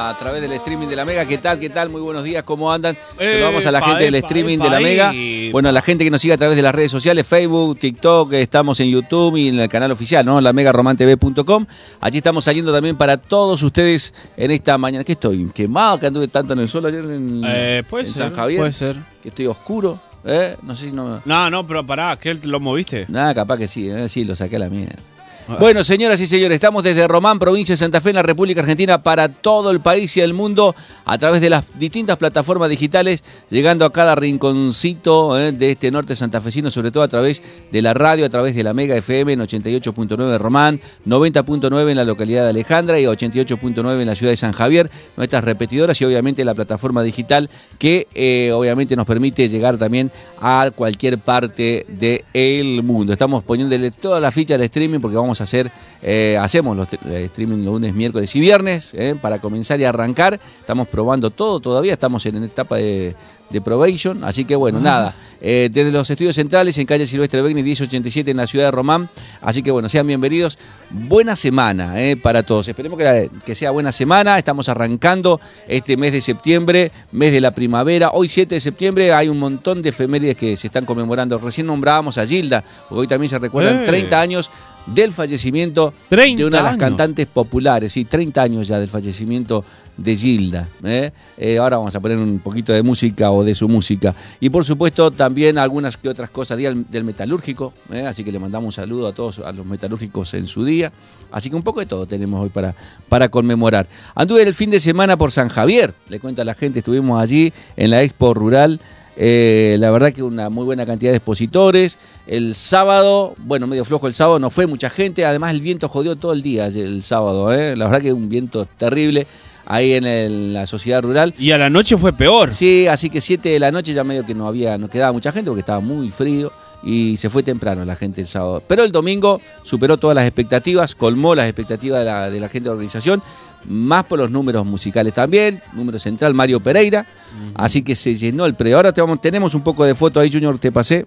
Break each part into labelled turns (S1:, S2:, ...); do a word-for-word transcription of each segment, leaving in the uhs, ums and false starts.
S1: a través del streaming de la Mega. ¿Qué tal? ¿Qué tal? Muy buenos días, ¿cómo andan?
S2: Eh,
S1: Saludamos a la
S2: pa,
S1: gente del
S2: epa,
S1: streaming
S2: epa,
S1: de la
S2: epa,
S1: Mega.
S2: epa.
S1: Bueno, a la gente que nos sigue a través de las redes sociales, Facebook, TikTok, estamos en YouTube y en el canal oficial, ¿no? la mega roman t v punto com. Allí estamos saliendo también para todos ustedes en esta mañana. ¿Qué estoy? ¿Quemado? ¿Que anduve tanto en el sol ayer en,
S2: Eh, puede
S1: en
S2: ser,
S1: San Javier?
S2: puede ser.
S1: ¿Que estoy oscuro? ¿Eh? No sé si no...
S2: No, no, pero pará, ¿qué lo moviste?
S1: Nada, capaz que sí, ¿eh? Sí, lo saqué a la mierda. Bueno, señoras y señores, estamos desde Román, provincia de Santa Fe, en la República Argentina, para todo el país y el mundo, a través de las distintas plataformas digitales, llegando a cada rinconcito eh, de este norte santafesino, sobre todo a través de la radio, a través de la Mega F M en ochenta y ocho punto nueve de Román, noventa punto nueve en la localidad de Alejandra y ochenta y ocho punto nueve en la ciudad de San Javier, nuestras repetidoras y obviamente la plataforma digital que eh, obviamente nos permite llegar también a cualquier parte del mundo. Estamos poniéndole toda la ficha al streaming porque vamos a hacer, eh, hacemos los eh, streaming lunes, miércoles y viernes eh, para comenzar y arrancar. Estamos probando todo todavía, estamos en etapa de, de probation, así que bueno, ah. nada, eh, desde los estudios centrales en calle Silvestre Begni diez ochenta y siete en la ciudad de Román, así que bueno, sean bienvenidos. Buena semana eh, para todos, esperemos que, que sea buena semana. Estamos arrancando este mes de septiembre, mes de la primavera. Hoy siete de septiembre hay un montón de efemérides que se están conmemorando. Recién nombrábamos a Gilda, porque hoy también se recuerdan eh. treinta años del fallecimiento de una de las
S2: años.
S1: cantantes populares, sí, treinta años ya del fallecimiento de Gilda. ¿eh? Eh, ahora vamos a poner un poquito de música o de su música. Y por supuesto también algunas que otras cosas, día del metalúrgico, ¿eh? así que le mandamos un saludo a todos a los metalúrgicos en su día. Así que un poco de todo tenemos hoy para, para conmemorar. Anduve el fin de semana por San Javier, le cuento a la gente, estuvimos allí en la Expo Rural. Eh, la verdad que una muy buena cantidad de expositores. El sábado, bueno, medio flojo el sábado, no fue mucha gente. Además el viento jodió todo el día el sábado, ¿eh? La verdad que un viento terrible ahí en el, la sociedad rural.
S2: Y a la noche fue peor.
S1: Sí, así que siete de la noche ya medio que no había, no quedaba mucha gente porque estaba muy frío. Y se fue temprano la gente el sábado. Pero el domingo superó todas las expectativas, colmó las expectativas de la, de la gente de la organización, más por los números musicales también. Número central, Mario Pereira. Uh-huh. Así que se llenó el predio. Ahora te vamos, tenemos un poco de foto ahí, Junior, te pasé,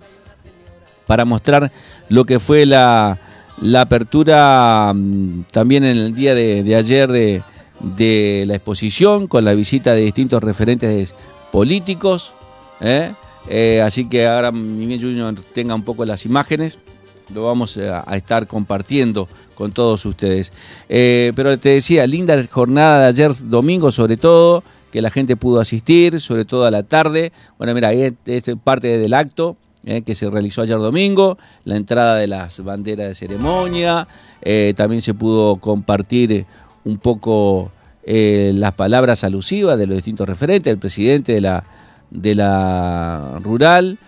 S1: para mostrar lo que fue la, la apertura también en el día de, de ayer de, de la exposición, con la visita de distintos referentes políticos, ¿eh? Eh, así que ahora, mi bien Junior tenga un poco las imágenes, lo vamos a, a estar compartiendo con todos ustedes. Eh, pero te decía, linda jornada de ayer domingo, sobre todo, que la gente pudo asistir, sobre todo a la tarde. Bueno, mira, ahí es parte del acto eh, que se realizó ayer domingo, la entrada de las banderas de ceremonia, eh, también se pudo compartir un poco eh, las palabras alusivas de los distintos referentes, el presidente de la de la rural,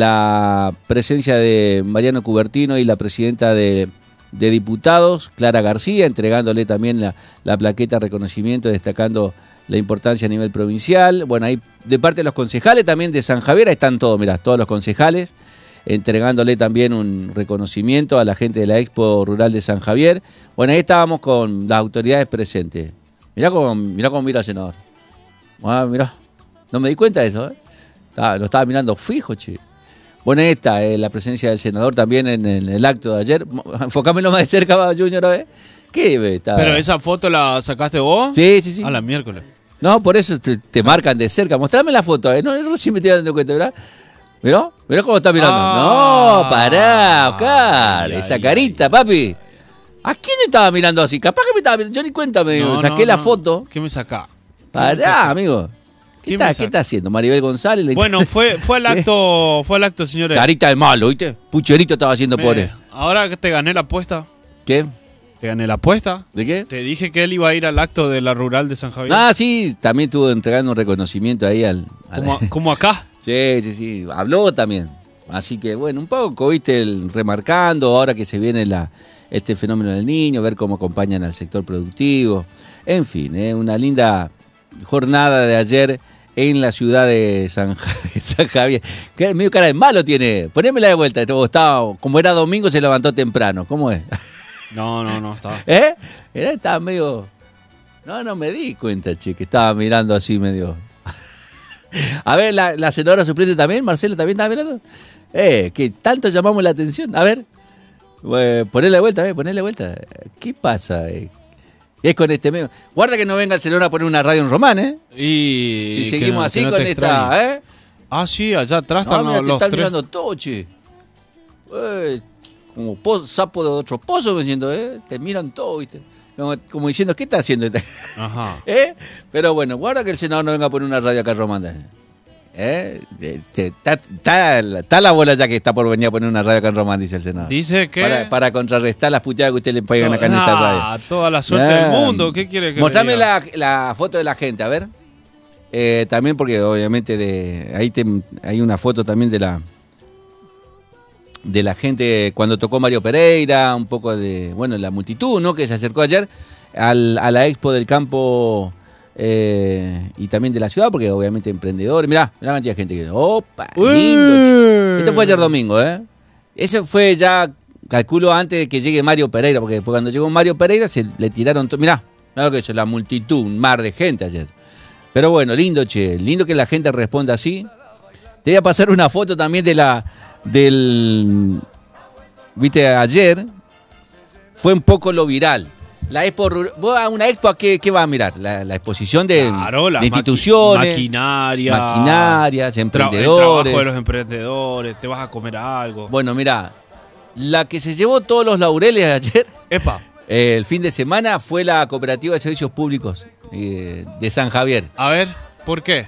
S1: la presencia de Mariano Cubertino y la presidenta de, de diputados, Clara García, entregándole también la, la plaqueta de reconocimiento, destacando la importancia a nivel provincial. Bueno, ahí de parte de los concejales también de San Javier, ahí están todos, mirá, todos los concejales, entregándole también un reconocimiento a la gente de la Expo Rural de San Javier. Bueno, ahí estábamos con las autoridades presentes. Mirá cómo, mirá cómo mira el senador. Ah, mirá. No me di cuenta de eso, ¿eh? Estaba, lo estaba mirando fijo, che. Bueno, ahí está eh, la presencia del senador también en, en el acto de ayer. Enfocámelo más de cerca, Junior, ¿eh? ¿Qué? Está...
S2: ¿Pero esa foto la sacaste vos?
S1: Sí, sí, sí.
S2: A la miércoles.
S1: No, por eso te, te marcan de cerca. Mostrame la foto, ¿eh? No, no, sí me estoy dando cuenta, ¿verdad? Mirá, mirá cómo está mirando. Ah, no, pará, Oscar. Ay, esa ay, carita, ay. Papi. ¿A quién estaba mirando así? Capaz que me estaba mirando. Yo ni cuenta me no, saqué no, la no. foto.
S2: ¿Qué me sacá?
S1: Pará, me saca? Amigo. ¿Qué, ¿Qué, está, ¿Qué está haciendo? Maribel González.
S2: Bueno, fue fue al acto, fue al acto, señores.
S1: Carita de malo, ¿viste? Pucherito estaba haciendo por él.
S2: Ahora que te gané la apuesta.
S1: ¿Qué?
S2: Te gané la apuesta.
S1: ¿De qué?
S2: Te dije que él iba a ir al acto de la rural de San Javier.
S1: Ah, sí, también estuvo entregando un reconocimiento ahí al... al...
S2: Como, como acá.
S1: Sí, sí, sí, habló también. Así que bueno, un poco, ¿viste? El, remarcando ahora que se viene la este fenómeno del niño, ver cómo acompañan al sector productivo. En fin, ¿eh? Una linda jornada de ayer en la ciudad de San, San Javier. Que medio cara de malo tiene. Ponémela de vuelta. Estaba, como era domingo, se levantó temprano. ¿Cómo es?
S2: No, no, no, estaba.
S1: ¿Eh? Era, estaba medio... No, no me di cuenta, che, que estaba mirando así medio... A ver, la, la senadora suplente también, Marcelo, ¿también estaba mirando? Eh, que tanto llamamos la atención. A ver, eh, ponele vuelta, eh, ponele vuelta. ¿Qué pasa? Eh? Es con este medio. Guarda que no venga el señor a poner una radio en Román, ¿eh?
S2: Y
S1: Si seguimos
S2: no,
S1: así
S2: no
S1: con esta, ¿eh?
S2: Ah, sí, allá atrás
S1: No,
S2: están
S1: mira,
S2: los,
S1: te
S2: los
S1: están
S2: tres.
S1: mirando todo, che. Eh, como po- sapo de otro pozo, me diciendo, ¿eh? Te miran todo, ¿viste? Como, como diciendo, ¿qué está haciendo?
S2: Ajá.
S1: ¿Eh? Pero bueno, guarda que el senador no venga a poner una radio acá en Román. ¿Eh? Está, está, está la bola ya que está por venir a poner una radio acá en Román, dice el senador.
S2: Dice que...
S1: Para, para contrarrestar las puteadas que usted le pegan acá en esta radio.
S2: Ah, toda la suerte
S1: Ah.
S2: del mundo. ¿Qué quiere que
S1: Mostrame
S2: le diga?
S1: la, la foto de la gente, a ver. Eh, también porque obviamente de ahí te, hay una foto también de la de la gente cuando tocó Mario Pereira, un poco de, bueno, la multitud, ¿no? Que se acercó ayer al, a la expo del campo eh, y también de la ciudad, porque obviamente emprendedores. Mirá, mirá la cantidad de gente que... ¡Opa! Lindo. Esto fue ayer domingo, ¿eh? Eso fue ya, calculo, antes de que llegue Mario Pereira, porque después cuando llegó Mario Pereira se le tiraron... To- mirá, mirá lo que es la multitud, un mar de gente ayer. Pero bueno, lindo, che, lindo que la gente responda así. Te voy a pasar una foto también de la... del... Viste, ayer fue un poco lo viral. La expo, vos a una expo, ¿a qué, qué vas a mirar? La, la exposición de,
S2: Claro, las
S1: de instituciones,
S2: maqui- maquinaria,
S1: maquinarias,
S2: tra-
S1: emprendedores.
S2: el trabajo de los emprendedores, te vas a comer algo.
S1: Bueno, mira, la que se llevó todos los laureles ayer,
S2: Epa,
S1: eh, el fin de semana, fue la Cooperativa de Servicios Públicos eh, de San Javier.
S2: a ver, ¿por qué?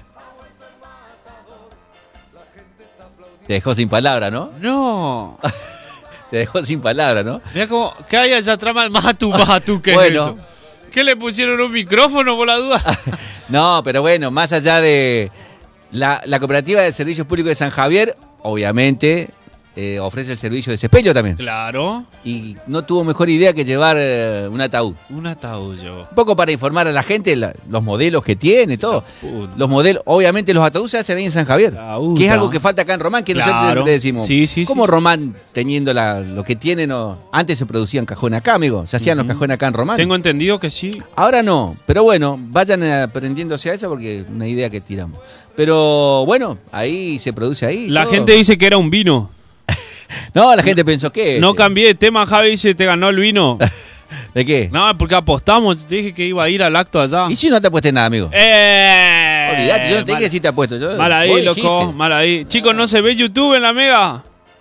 S1: Te dejó sin palabra, ¿no?
S2: No.
S1: Te dejó sin palabra, ¿no?
S2: Mira cómo, ¿qué hay allá atrás? Más tú, más tú, ¿qué
S1: Bueno.
S2: es eso? ¿Qué le pusieron un micrófono por la duda?
S1: No, pero bueno, más allá de la, la Cooperativa de Servicios Públicos de San Javier, obviamente eh, ofrece el servicio de sepelio también.
S2: Claro,
S1: Y no tuvo mejor idea que llevar eh, un ataúd.
S2: un ataúd yo.
S1: Un poco para informar a la gente la- los modelos que tiene, todo.
S2: puta.
S1: Los modelos, obviamente los ataúdes se hacen ahí en San Javier.
S2: La puta.
S1: Que es algo que falta acá en Román, que nosotros
S2: Claro.
S1: siempre le decimos.
S2: Sí, sí,
S1: ¿Cómo
S2: sí.
S1: Román, teniendo la, lo que tiene, no? Antes se producían cajones acá, amigo. Se hacían los cajones acá en Román.
S2: Tengo entendido que sí.
S1: Ahora no, pero bueno, vayan aprendiéndose a eso porque es una idea que tiramos. Pero bueno, ahí se produce ahí.
S2: La
S1: todo.
S2: gente dice que era un vino.
S1: No, la gente pensó que...
S2: No cambié de tema, Javi dice, te ganó el vino.
S1: ¿De qué?
S2: No, porque apostamos, te dije que iba a ir al acto allá.
S1: ¿Y si no te apuestes nada, amigo?
S2: ¡Eh!
S1: Olvídate, yo no te
S2: mal,
S1: dije si te apuesto. Yo,
S2: mal ahí,
S1: vos
S2: loco,
S1: dijiste.
S2: mal ahí. Chicos, ¿no se ve YouTube en la Mega?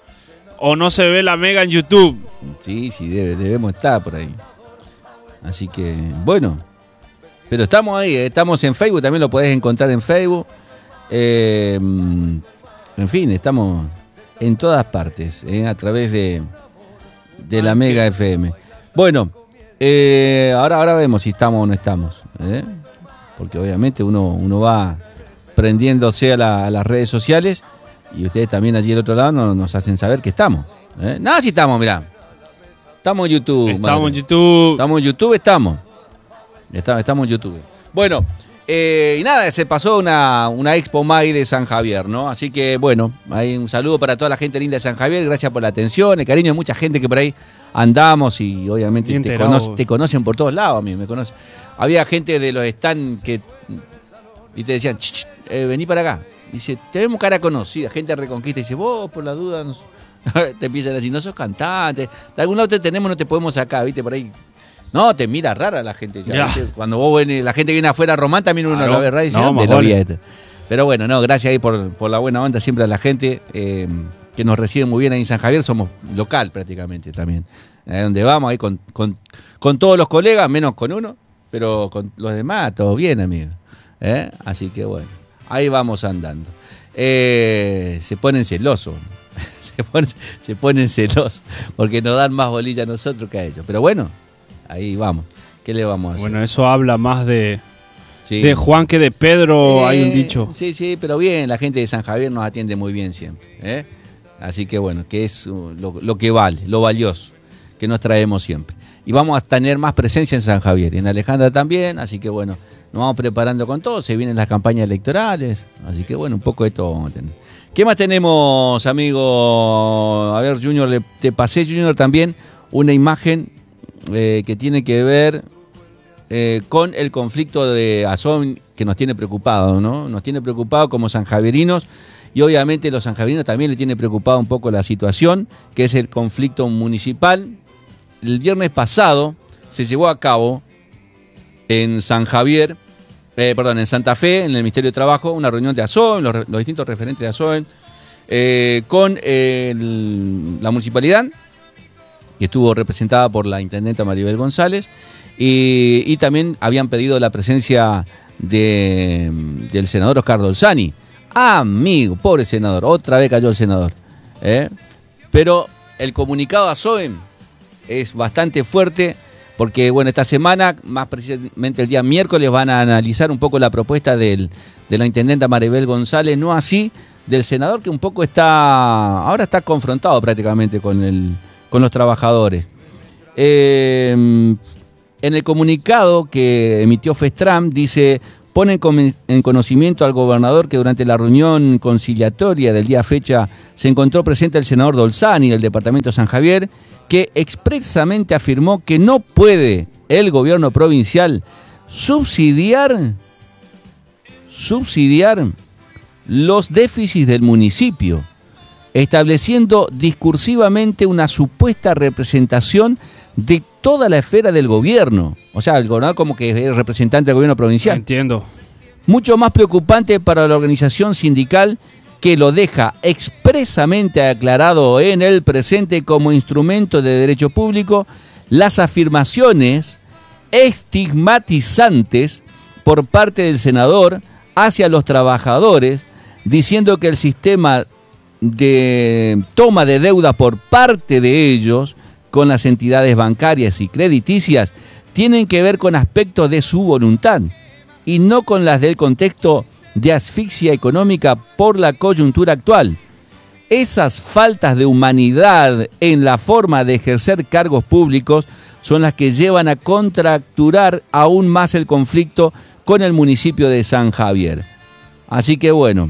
S2: ¿O no se ve la Mega en YouTube?
S1: Sí, sí, debe- debemos estar por ahí. Así que, bueno. Pero estamos ahí, eh, estamos en Facebook, también lo podés encontrar en Facebook. Eh, mm, en fin, estamos en todas partes, eh, a través de, de la Mega F M. Bueno, eh, ahora, ahora vemos si estamos o no estamos. eh, Porque obviamente uno, uno va prendiéndose a, la- a las redes sociales y ustedes también allí del otro lado nos, nos hacen saber que estamos. ¿eh? Nada, si estamos, mirá. Estamos en YouTube.
S2: Estamos
S1: madre.
S2: en YouTube.
S1: Estamos en YouTube, estamos. Está- Estamos en YouTube. Bueno, eh, y nada, se pasó una, una Expo May de San Javier, ¿no? Así que, bueno, hay un saludo para toda la gente linda de San Javier. Gracias por la atención, el cariño de mucha gente que por ahí andamos y obviamente
S2: Bien
S1: te,
S2: enterado.
S1: conoce- te conocen por todos lados. A mí me conocen. Había gente de los stands que y te decían, "Ch, ch, eh, vení para acá. Dice, te vemos cara conocida, gente de Reconquista. Dice, vos, por la duda, nos- te empiezan a decir, no sos cantante. De algún lado te tenemos, no te podemos sacar, ¿viste? Por ahí. No, te mira rara la gente ya.
S2: Ya.
S1: ¿viste? Cuando vos ven, la gente que viene afuera a Román, también uno
S2: Claro.
S1: lo ve raro y dice,
S2: No,
S1: ¿dónde
S2: más
S1: lo vi
S2: vale.
S1: a este? Pero bueno, no, gracias ahí por, por la buena onda siempre a la gente eh, que nos recibe muy bien ahí en San Javier. Somos local prácticamente también. Ahí donde vamos, ahí con, con, con todos los colegas, menos con uno, pero con los demás, todo bien, amigo. ¿Eh? Así que bueno, ahí vamos andando. Eh, se ponen celosos. Se ponen, se ponen celosos porque nos dan más bolilla a nosotros que a ellos. Pero bueno, ahí vamos. ¿Qué le vamos a hacer?
S2: Bueno, eso habla más de,
S1: Sí.
S2: de Juan que de Pedro,
S1: Eh,
S2: hay un dicho.
S1: Sí, sí, pero bien, la gente de San Javier nos atiende muy bien siempre. ¿eh? Así que bueno, que es uh, lo, lo que vale, lo valioso que nos traemos siempre. Y vamos a tener más presencia en San Javier y en Alejandra también, así que bueno, nos vamos preparando con todo, se vienen las campañas electorales, así que bueno, un poco de todo vamos a tener. ¿Qué más tenemos, amigo? A ver, Junior, le, te pasé, Junior, también una imagen eh, que tiene que ver eh, con el conflicto de Azón que nos tiene preocupados, ¿no? Nos tiene preocupados como sanjaverinos y obviamente los sanjaverinos también le tiene preocupado un poco la situación, que es el conflicto municipal. El viernes pasado se llevó a cabo en San Javier, eh, perdón, en Santa Fe, en el Ministerio de Trabajo, una reunión de ASOEN, los, los distintos referentes de ASOEN, eh, con eh, el, la municipalidad, que estuvo representada por la intendenta Maribel González, y, y también habían pedido la presencia de, del senador Oscar Dolzani. Amigo, pobre senador, otra vez cayó el senador. ¿eh? Pero el comunicado a ASOEN es bastante fuerte, porque bueno, esta semana, más precisamente el día miércoles, van a analizar un poco la propuesta del, de la intendenta Maribel González, no así del senador, que un poco está, ahora está confrontado prácticamente con, el, con los trabajadores. Eh, en el comunicado que emitió FESTRAM dice: pone en conocimiento al gobernador que durante la reunión conciliatoria del día fecha se encontró presente el senador Dolzani del departamento de San Javier, que expresamente afirmó que no puede el gobierno provincial subsidiar, subsidiar los déficits del municipio, estableciendo discursivamente una supuesta representación de toda la esfera del gobierno. O sea, el gobernador como que es representante del gobierno provincial.
S2: Entiendo.
S1: Mucho más preocupante para la organización sindical, que lo deja expresamente aclarado en el presente como instrumento de derecho público, las afirmaciones estigmatizantes por parte del senador hacia los trabajadores, diciendo que el sistema de toma de deuda por parte de ellos con las entidades bancarias y crediticias tienen que ver con aspectos de su voluntad y no con las del contexto de asfixia económica por la coyuntura actual. Esas faltas de humanidad en la forma de ejercer cargos públicos son las que llevan a contracturar aún más el conflicto con el municipio de San Javier. Así que bueno,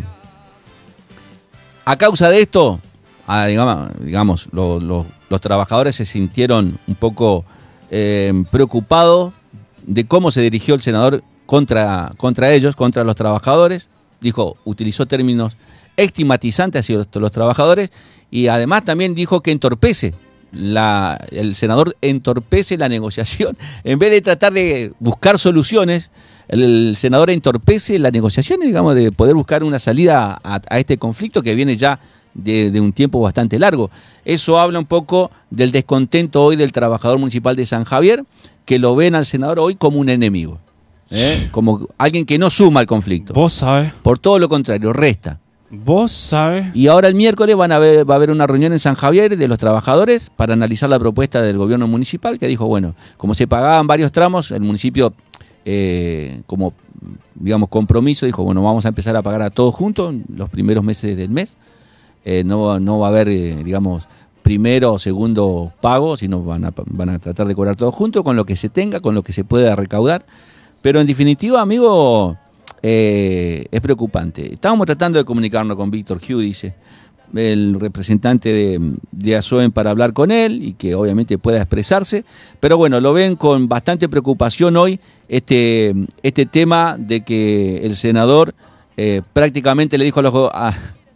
S1: a causa de esto, ah, digamos, digamos lo, lo, los trabajadores se sintieron un poco eh, preocupados de cómo se dirigió el senador contra, contra ellos, contra los trabajadores. Dijo, utilizó términos estigmatizantes hacia los, los trabajadores, y además también dijo que entorpece, la, el senador entorpece la negociación. En vez de tratar de buscar soluciones, el, el senador entorpece las negociaciones, digamos, de poder buscar una salida a, a este conflicto que viene ya de, de un tiempo bastante largo. Eso habla un poco del descontento hoy del trabajador municipal de San Javier, que lo ven al senador hoy como un enemigo, ¿eh? Como alguien que no suma al conflicto.
S2: Vos sabés.
S1: Por todo lo contrario, resta.
S2: Vos sabés.
S1: Y ahora el miércoles van a ver, va a haber una reunión en San Javier de los trabajadores para analizar la propuesta del gobierno municipal, que dijo, bueno, como se pagaban varios tramos, el municipio, eh, como digamos compromiso, dijo, bueno, vamos a empezar a pagar a todos juntos los primeros meses del mes. Eh, no, no va a haber, eh, digamos, primero o segundo pago, sino van a, van a tratar de cobrar todos juntos con lo que se tenga, con lo que se pueda recaudar. Pero en definitiva, amigo, eh, es preocupante. Estábamos tratando de comunicarnos con Víctor Giudice, el representante de, de ASOEN, para hablar con él y que obviamente pueda expresarse. Pero bueno, lo ven con bastante preocupación hoy este, este tema de que el senador eh, prácticamente le dijo a los... A,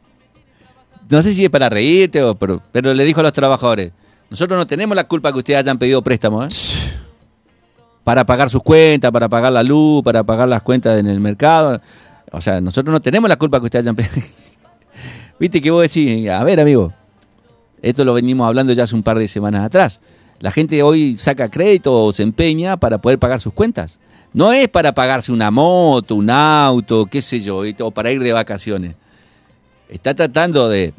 S1: no sé si es para reírte, o, pero, pero le dijo a los trabajadores, nosotros no tenemos la culpa que ustedes hayan pedido préstamos, ¿eh? Para pagar sus cuentas, para pagar la luz, para pagar las cuentas en el mercado. O sea, nosotros no tenemos la culpa que ustedes hayan pedido. Viste que vos decís, a ver, amigo, esto lo venimos hablando ya hace un par de semanas atrás. La gente hoy saca crédito o se empeña para poder pagar sus cuentas. No es para pagarse una moto, un auto, qué sé yo, o para ir de vacaciones. Está tratando de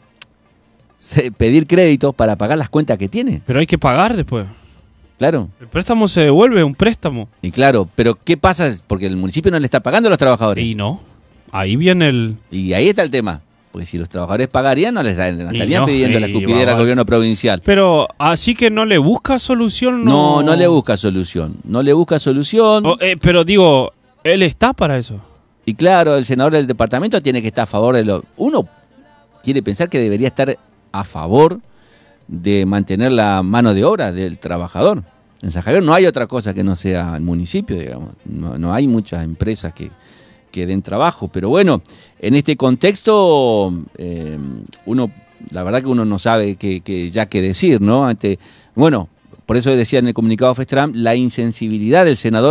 S1: pedir créditos para pagar las cuentas que tiene.
S2: Pero hay que pagar después.
S1: Claro.
S2: El préstamo se devuelve, un préstamo.
S1: Y claro, pero ¿qué pasa? Porque el municipio no le está pagando a los trabajadores.
S2: Y no. Ahí viene el...
S1: Y ahí está el tema. Porque si los trabajadores pagarían, no les da- no estarían
S2: no,
S1: pidiendo
S2: y
S1: la escupidera
S2: va, va.
S1: al gobierno provincial.
S2: Pero así que no le busca solución. No,
S1: No, no le busca solución. No le busca solución.
S2: O, eh, pero digo, él está para eso.
S1: Y claro, el senador del departamento tiene que estar a favor de lo... Uno quiere pensar que debería estar a favor de mantener la mano de obra del trabajador. En San Javier no hay otra cosa que no sea el municipio, digamos. No, no hay muchas empresas que, que den trabajo. Pero bueno, en este contexto, eh, uno, la verdad que uno no sabe qué, qué, ya qué decir, ¿no? Ante, bueno, por eso decía en el comunicado FESTRAM, la insensibilidad del senador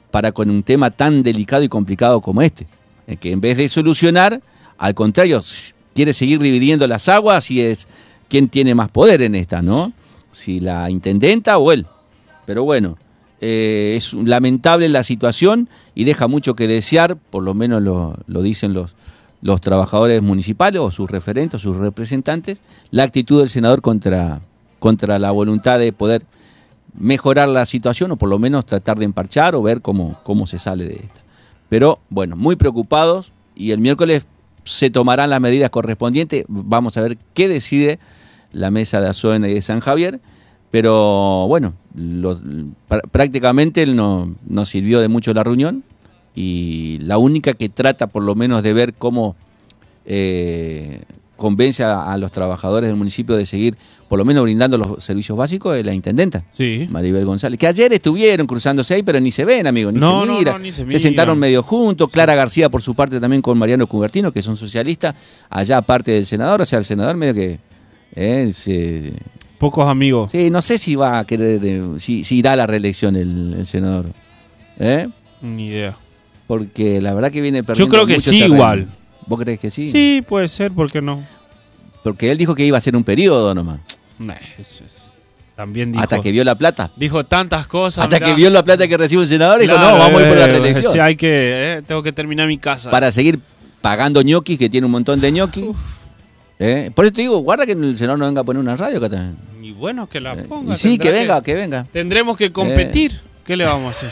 S1: para con un tema tan delicado y complicado como este. Eh, que en vez de solucionar, al contrario, quiere seguir dividiendo las aguas y es quién tiene más poder en esta, ¿no? Si la intendenta o él. Pero bueno, eh, es lamentable la situación y deja mucho que desear, por lo menos lo, lo dicen los, los trabajadores municipales o sus referentes, o sus representantes, la actitud del senador contra, contra la voluntad de poder mejorar la situación o por lo menos tratar de emparchar o ver cómo, cómo se sale de esta. Pero bueno, muy preocupados y el miércoles se tomarán las medidas correspondientes. Vamos a ver qué decide la mesa de Azoena y de San Javier, pero bueno, lo, pr- prácticamente no, no sirvió de mucho la reunión y la única que trata por lo menos de ver cómo eh, convence a, a los trabajadores del municipio de seguir por lo menos brindando los servicios básicos es la intendenta,
S2: Sí.
S1: Maribel González, que ayer estuvieron cruzándose ahí, pero ni se ven, amigos, ni
S2: No,
S1: se
S2: no,
S1: mira.
S2: no, ni se
S1: se
S2: miran.
S1: sentaron medio juntos, Clara García por su parte también con Mariano Cubertino, que son socialistas, allá aparte del senador, o sea, el senador medio que... Eh, se,
S2: Pocos amigos.
S1: sí, no sé si va a querer, eh, si, si irá a la reelección el, el senador, ¿eh?
S2: Ni idea.
S1: Porque la verdad que viene perdiendo
S2: Yo creo que
S1: mucho
S2: sí,
S1: terreno.
S2: igual.
S1: ¿Vos crees que sí?
S2: Sí, puede ser, ¿por qué no?
S1: Porque él dijo que iba a ser un periodo nomás,
S2: Nah, eso es- También dijo,
S1: hasta que vio la plata.
S2: dijo tantas cosas.
S1: Hasta
S2: mirá.
S1: que vio la plata que recibe un senador, dijo,
S2: Claro,
S1: no, vamos a ir por la
S2: eh,
S1: reelección.
S2: sí, hay que, eh, tengo que terminar mi casa.
S1: Para seguir pagando ñoquis, que tiene un montón de ñoquis. ¿Eh? Por eso te digo, guarda que el senador no venga a poner una radio acá también.
S2: Y bueno, que la
S1: Eh,
S2: ponga.
S1: y sí,
S2: tendrá
S1: que venga, que venga.
S2: Tendremos que competir. ¿Qué le vamos a hacer?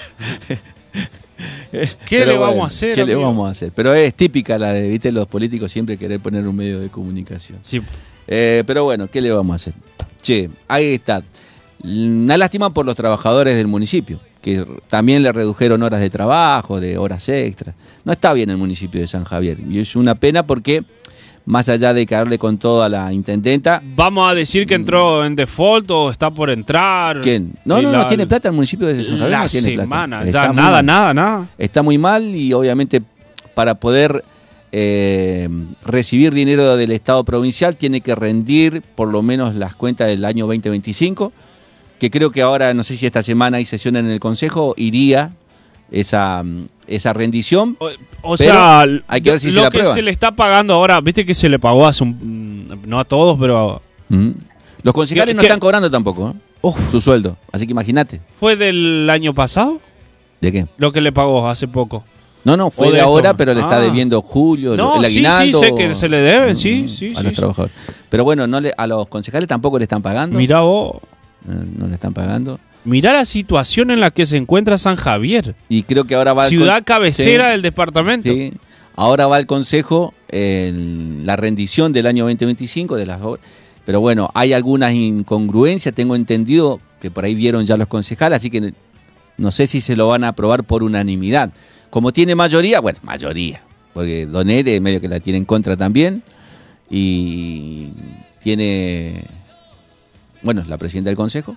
S2: ¿Qué
S1: Pero
S2: le vamos
S1: bueno,
S2: a hacer?
S1: ¿Qué le
S2: amigo?
S1: vamos a hacer? Pero es típica la de, viste, los políticos siempre querer poner un medio de comunicación.
S2: Sí.
S1: Eh, pero bueno, ¿qué le vamos a hacer? Che, ahí está. Una lástima por los trabajadores del municipio, que también le redujeron horas de trabajo, de horas extras. No está bien el municipio de San Javier. Y es una pena porque, más allá de caerle con todo a la intendenta,
S2: Vamos a decir que entró en default o está por entrar.
S1: ¿quién? No,
S2: Y
S1: no,
S2: la-
S1: no tiene plata el municipio de San Javier.
S2: La
S1: no tiene plata.
S2: semana,
S1: Está
S2: ya
S1: muy
S2: nada,
S1: mal.
S2: nada, nada.
S1: Está muy mal y obviamente para poder eh, recibir dinero del Estado provincial tiene que rendir por lo menos las cuentas del año veinte veinticinco, que creo que ahora, no sé si esta semana hay sesión en el Consejo, iría esa, esa rendición.
S2: O, o
S1: Pero
S2: sea,
S1: hay que ver si
S2: lo
S1: se la
S2: que
S1: aprueban.
S2: se le está pagando ahora, viste que se le pagó hace un, mm, no a todos, pero
S1: Mm. Los concejales
S2: ¿Qué-
S1: no
S2: qué?
S1: están cobrando tampoco, ¿eh?
S2: Uf.
S1: Su sueldo, así que imagínate.
S2: ¿Fue del año pasado
S1: ¿De qué?
S2: lo que le pagó hace poco?
S1: No, no, fue
S2: O
S1: de
S2: de
S1: ahora,
S2: esto.
S1: pero le está
S2: Ah.
S1: debiendo Julio,
S2: No,
S1: el
S2: sí, sí,
S1: aguinaldo.
S2: sé que se le debe, sí,
S1: Mm,
S2: sí,
S1: A
S2: sí,
S1: los
S2: sí.
S1: trabajadores. Pero bueno, no le, a los concejales tampoco le están pagando.
S2: Mirá vos,
S1: Eh, No le están pagando.
S2: mirá la situación en la que se encuentra San Javier,
S1: Y creo que ahora va al
S2: ciudad
S1: con-
S2: cabecera
S1: Sí,
S2: del departamento.
S1: sí. Ahora va al Consejo en la rendición del año veinte veinticinco de las obras. Pero bueno, hay algunas incongruencias, tengo entendido que por ahí vieron ya los concejales, así que no sé si se lo van a aprobar por unanimidad. Como tiene mayoría, bueno, mayoría, porque Donere medio que la tiene en contra también, y tiene, bueno, la presidenta del Consejo,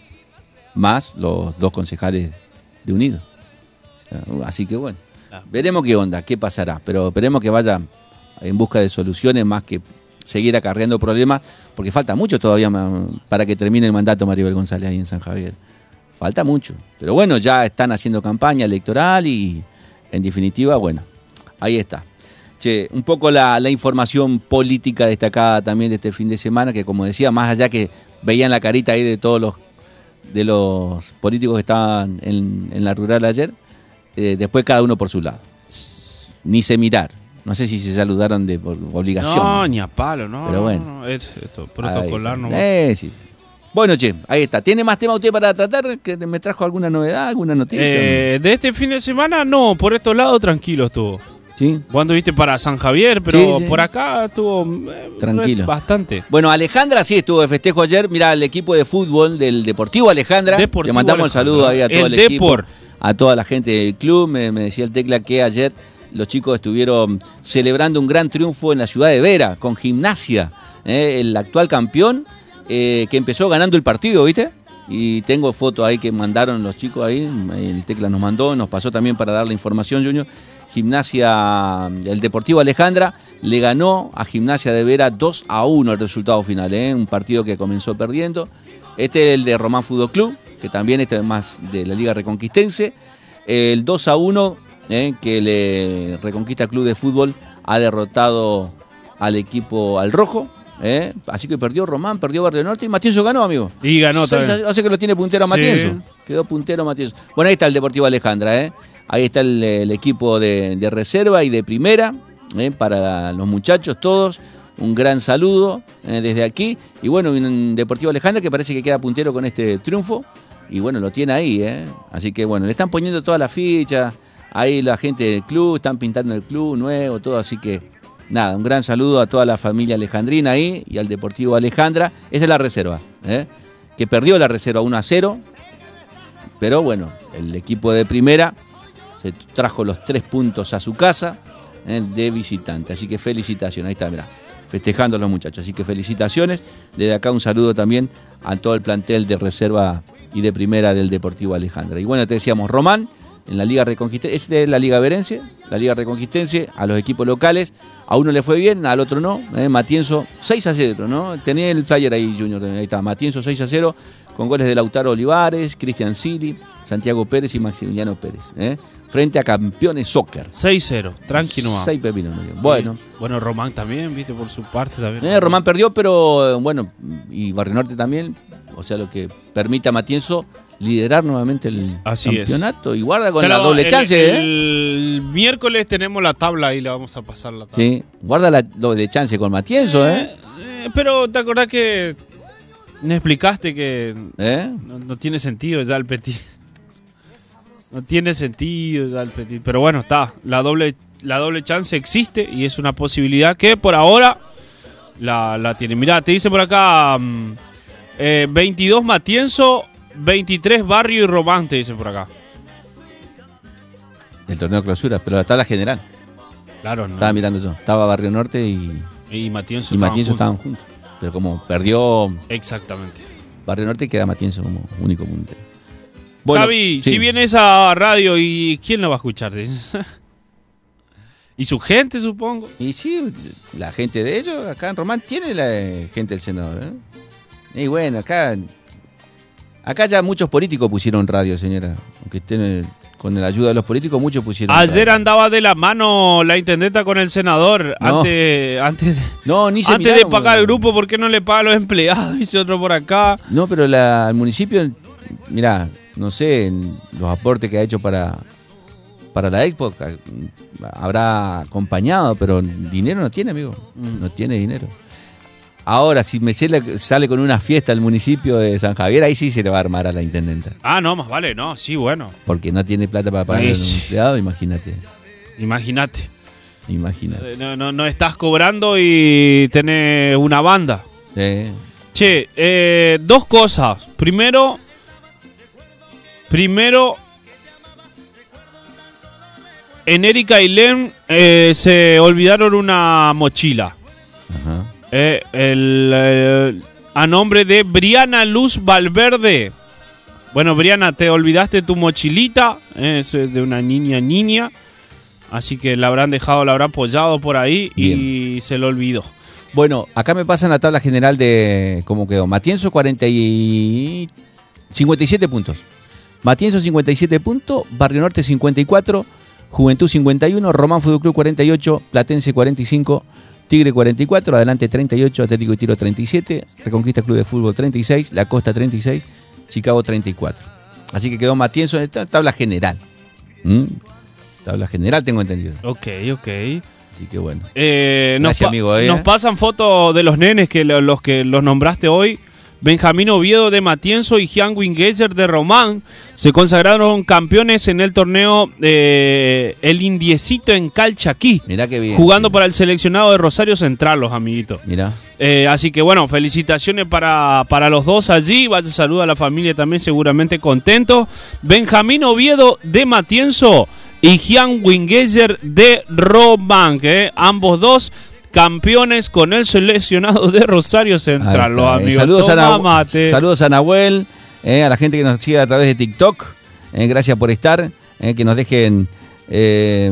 S1: más los dos concejales de Unidos. O sea, así que bueno, veremos qué onda, qué pasará, pero esperemos que vaya en busca de soluciones más que seguir acarreando problemas, porque falta mucho todavía ma- para que termine el mandato Maribel González ahí en San Javier. Falta mucho, pero bueno, ya están haciendo campaña electoral y en definitiva, bueno, ahí está. Che, un poco la, la información política destacada también de este fin de semana, que como decía, más allá que veían la carita ahí de todos los de los políticos que estaban en, en la rural ayer, eh, después cada uno por su lado. Ni se mirar. No sé si se saludaron de por obligación.
S2: No, ni a palo, no.
S1: Pero
S2: no,
S1: bueno.
S2: no, es esto, protocolar
S1: Ahí
S2: no.
S1: está. Eh, sí, sí. Bueno, che, ahí está. ¿Tiene más tema usted para tratar? ¿Que me trajo alguna novedad, alguna noticia?
S2: Eh, de este fin de semana, no, por estos lados tranquilo estuvo.
S1: ¿Sí?
S2: Cuando viste para San Javier, pero
S1: Sí, sí.
S2: por acá estuvo eh,
S1: Tranquilo.
S2: bastante.
S1: Bueno, Alejandra sí estuvo de festejo ayer. Mirá, el equipo de fútbol del Deportivo Alejandra.
S2: Deportivo
S1: Le mandamos
S2: Alejandra.
S1: el saludo ahí a todo el,
S2: El
S1: equipo,
S2: Depor.
S1: a toda la gente del club. Me, me decía el Tecla que ayer los chicos estuvieron celebrando un gran triunfo en la ciudad de Vera con Gimnasia, eh, el actual campeón, eh, que empezó ganando el partido, ¿viste? Y tengo fotos ahí que mandaron los chicos ahí, el Tecla nos mandó, nos pasó también para dar la información, Junior. Gimnasia, el Deportivo Alejandra le ganó a Gimnasia de Vera dos a uno el resultado final, ¿eh? Un partido que comenzó perdiendo. Este es el de Román Fútbol Club, que también este es más de la Liga Reconquistense. el dos a uno eh, que le Reconquista Club de Fútbol ha derrotado al equipo al rojo. Eh, así que perdió Román, perdió Barrio Norte y Matienzo ganó, amigo.
S2: Y ganó
S1: Seis,
S2: también.
S1: hace que lo tiene puntero a
S2: Sí.
S1: Matienzo. Quedó puntero Matienzo. Bueno, ahí está el Deportivo Alejandra, ¿eh? Ahí está el, el equipo de, de reserva y de primera, ¿eh? Para los muchachos todos. Un gran saludo eh, desde aquí. Y bueno, un Deportivo Alejandra que parece que queda puntero con este triunfo. Y bueno, lo tiene ahí, ¿eh? Así que bueno, le están poniendo todas las fichas. Ahí la gente del club, están pintando el club nuevo, todo. Así que nada, un gran saludo a toda la familia alejandrina ahí y al Deportivo Alejandra. Esa es la reserva, ¿eh? Que perdió la reserva uno a cero. Pero bueno, el equipo de primera se trajo los tres puntos a su casa, ¿eh? De visitante. Así que felicitaciones. Ahí está, mirá, festejando a los muchachos. Así que felicitaciones. Desde acá un saludo también a todo el plantel de reserva y de primera del Deportivo Alejandra. Y bueno, te decíamos, Román, en la Liga Reconquistense, esta es la Liga Verense, la Liga Reconquistense, a los equipos locales, a uno le fue bien, al otro no, eh, Matienzo seis a cero, ¿no? Tenía el flyer ahí, Junior, ahí está, Matienzo seis a cero, con goles de Lautaro Olivares, Cristian Sili, Santiago Pérez y Maximiliano Pérez, ¿eh? Frente a Campeones Soccer.
S2: seis cero, tranquilo.
S1: seis pepinos. Bueno.
S2: Bueno, Román también, viste, por su parte también.
S1: Eh, Román perdió, pero bueno, y Barrio Norte también, o sea, lo que permite a Matienzo liderar nuevamente el
S2: Así
S1: campeonato. Es. Y guarda con
S2: Ya
S1: la
S2: lo-
S1: doble
S2: el,
S1: chance,
S2: el,
S1: ¿eh?
S2: el miércoles tenemos la tabla ahí, le vamos a pasar la tabla.
S1: Sí, guarda la doble chance con Matienzo, ¿eh?
S2: Eh, eh, pero te acordás que me explicaste que
S1: ¿Eh?
S2: no, no tiene sentido ya el Petit. No tiene sentido ya el Petit. Pero bueno, está. La doble, la doble chance existe y es una posibilidad que por ahora la, la tiene. Mirá, te dice por acá mm, eh, veintidós Matienzo, veintitrés Barrio y Román, te dice por acá.
S1: El torneo de clausura, pero la tabla general.
S2: Claro, no.
S1: Estaba mirando yo. Estaba Barrio Norte y,
S2: Y Matienzo
S1: y
S2: estaban
S1: Matienzo
S2: juntos.
S1: estaban juntos. Pero como perdió
S2: Exactamente.
S1: Barrio Norte, queda Matienzo como único puntero. Bueno,
S2: Gaby,
S1: sí.
S2: si viene esa radio, ¿y quién lo va a escuchar? ¿Y su gente, supongo?
S1: Y sí, la gente de ellos, acá en Román, tiene la eh, gente del senador, ¿eh? Y bueno, acá acá ya muchos políticos pusieron radio, señora. Aunque estén eh, con la ayuda de los políticos, muchos pusieron
S2: Ayer
S1: radio.
S2: andaba de la mano la intendenta con el senador.
S1: No.
S2: Antes, antes, de,
S1: No, ni se
S2: antes de
S1: miraron,
S2: pagar el
S1: bueno.
S2: grupo, ¿por qué no le paga a los empleados? Dice otro por acá.
S1: No, pero la, el municipio, mirá, no sé, en los aportes que ha hecho para, para la Expo, ca- habrá acompañado, pero dinero no tiene, amigo.
S2: Mm.
S1: No tiene dinero. Ahora, si me sale, sale con una fiesta al municipio de San Javier, ahí sí se le va a armar a la intendenta.
S2: Ah, no, más vale, no, sí, bueno.
S1: Porque no tiene plata para pagar a
S2: Ahí
S1: los
S2: sí.
S1: empleados, imagínate.
S2: Imagínate.
S1: Imagínate.
S2: Eh, No, no, no estás cobrando y tenés una banda.
S1: Eh,
S2: Che, eh, dos cosas. Primero, primero, en Erika y Len eh, se olvidaron una mochila.
S1: ajá.
S2: Eh, el, eh, a nombre de Briana Luz Valverde. Bueno, Briana, te olvidaste tu mochilita. eh, es de una niña niña. Así que la habrán dejado, la habrán apoyado por ahí y se lo olvidó.
S1: Bueno, acá me pasan la tabla general de cómo quedó. Matienzo cuarenta y cincuenta y siete puntos. Matienzo cincuenta y siete puntos, Barrio Norte cincuenta y cuatro, Juventud cincuenta y uno, Román Fútbol Club cuarenta y ocho, Platense cuarenta y cinco, Tigre cuarenta y cuatro, Adelante treinta y ocho, Atlético y Tiro treinta y siete, Reconquista Club de Fútbol treinta y seis, La Costa treinta y seis, Chicago treinta y cuatro. Así que quedó Matienzo en esta tabla general. ¿Mm? Tabla general tengo entendido.
S2: Ok, ok.
S1: Así que bueno.
S2: Eh, nos,
S1: Gracias,
S2: pa-
S1: amigo, eh.
S2: nos pasan fotos de los nenes que lo- los que los nombraste hoy. Benjamín Oviedo de Matienzo y Jean Wingeser de Román se consagraron campeones en el torneo eh, El Indiecito en Calchaquí,
S1: Mirá qué bien.
S2: jugando para el seleccionado de Rosario Central, los amiguitos.
S1: Mirá.
S2: Eh, así que bueno, felicitaciones para, para los dos allí. Vaya saludo a la familia también, seguramente contento. Benjamín Oviedo de Matienzo y Jean Wingeser de Román, que ambos dos campeones con el seleccionado de Rosario Central.
S1: Ahí
S2: Los
S1: está, eh.
S2: amigos.
S1: Saludos, a
S2: Toma
S1: Nah-
S2: mate.
S1: saludos a Nahuel, eh, a la gente que nos sigue a través de TikTok. eh, gracias por estar. eh, que nos dejen eh,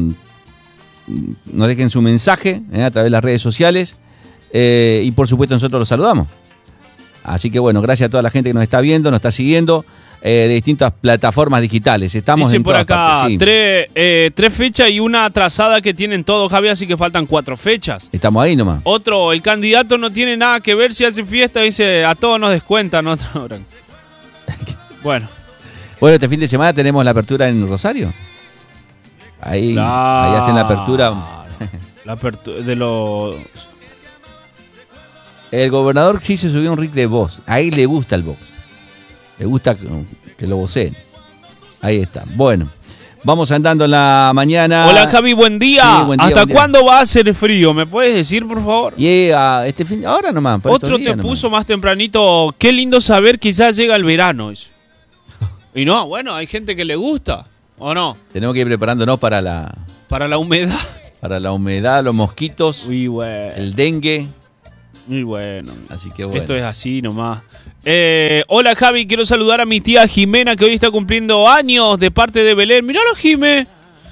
S1: nos dejen su mensaje eh, a través de las redes sociales. eh, y por supuesto nosotros los saludamos. Así que bueno, gracias a toda la gente que nos está viendo, nos está siguiendo. eh, de distintas plataformas digitales. Estamos
S2: Dice
S1: en
S2: por
S1: todas
S2: acá,
S1: partes, sí.
S2: tres, eh, tres fechas y una atrasada que tienen todos, Javi, así que faltan cuatro fechas.
S1: Estamos ahí nomás.
S2: Otro, el candidato no tiene nada que ver si hace fiesta, dice, a todos nos descuentan. Otro. Bueno.
S1: Bueno, este fin de semana tenemos la apertura en Rosario. Ahí,
S2: La...
S1: ahí hacen la apertura.
S2: La apertura de los...
S1: El gobernador sí se subió un rig de voz. Ahí le gusta el box. Le gusta que lo voceen. Ahí está. Bueno, vamos andando en la mañana.
S2: Hola Javi, buen día.
S1: Sí, buen día,
S2: ¿Hasta
S1: buen día.
S2: cuándo va a hacer frío? ¿Me puedes decir, por favor?
S1: Y uh, este fin, ahora nomás. por
S2: Otro
S1: estos
S2: te
S1: días nomás.
S2: puso más tempranito. Qué lindo saber que ya llega el verano. Eso. Y no, bueno, hay gente que le gusta. ¿O no?
S1: Tenemos que ir preparándonos para la,
S2: Para la humedad.
S1: para la humedad, los mosquitos,
S2: Muy bueno.
S1: el dengue.
S2: Muy bueno.
S1: Así que bueno.
S2: Esto es así nomás. Eh, hola Javi, quiero saludar a mi tía Jimena que hoy está cumpliendo años de parte de Belén. Miralo, Jime.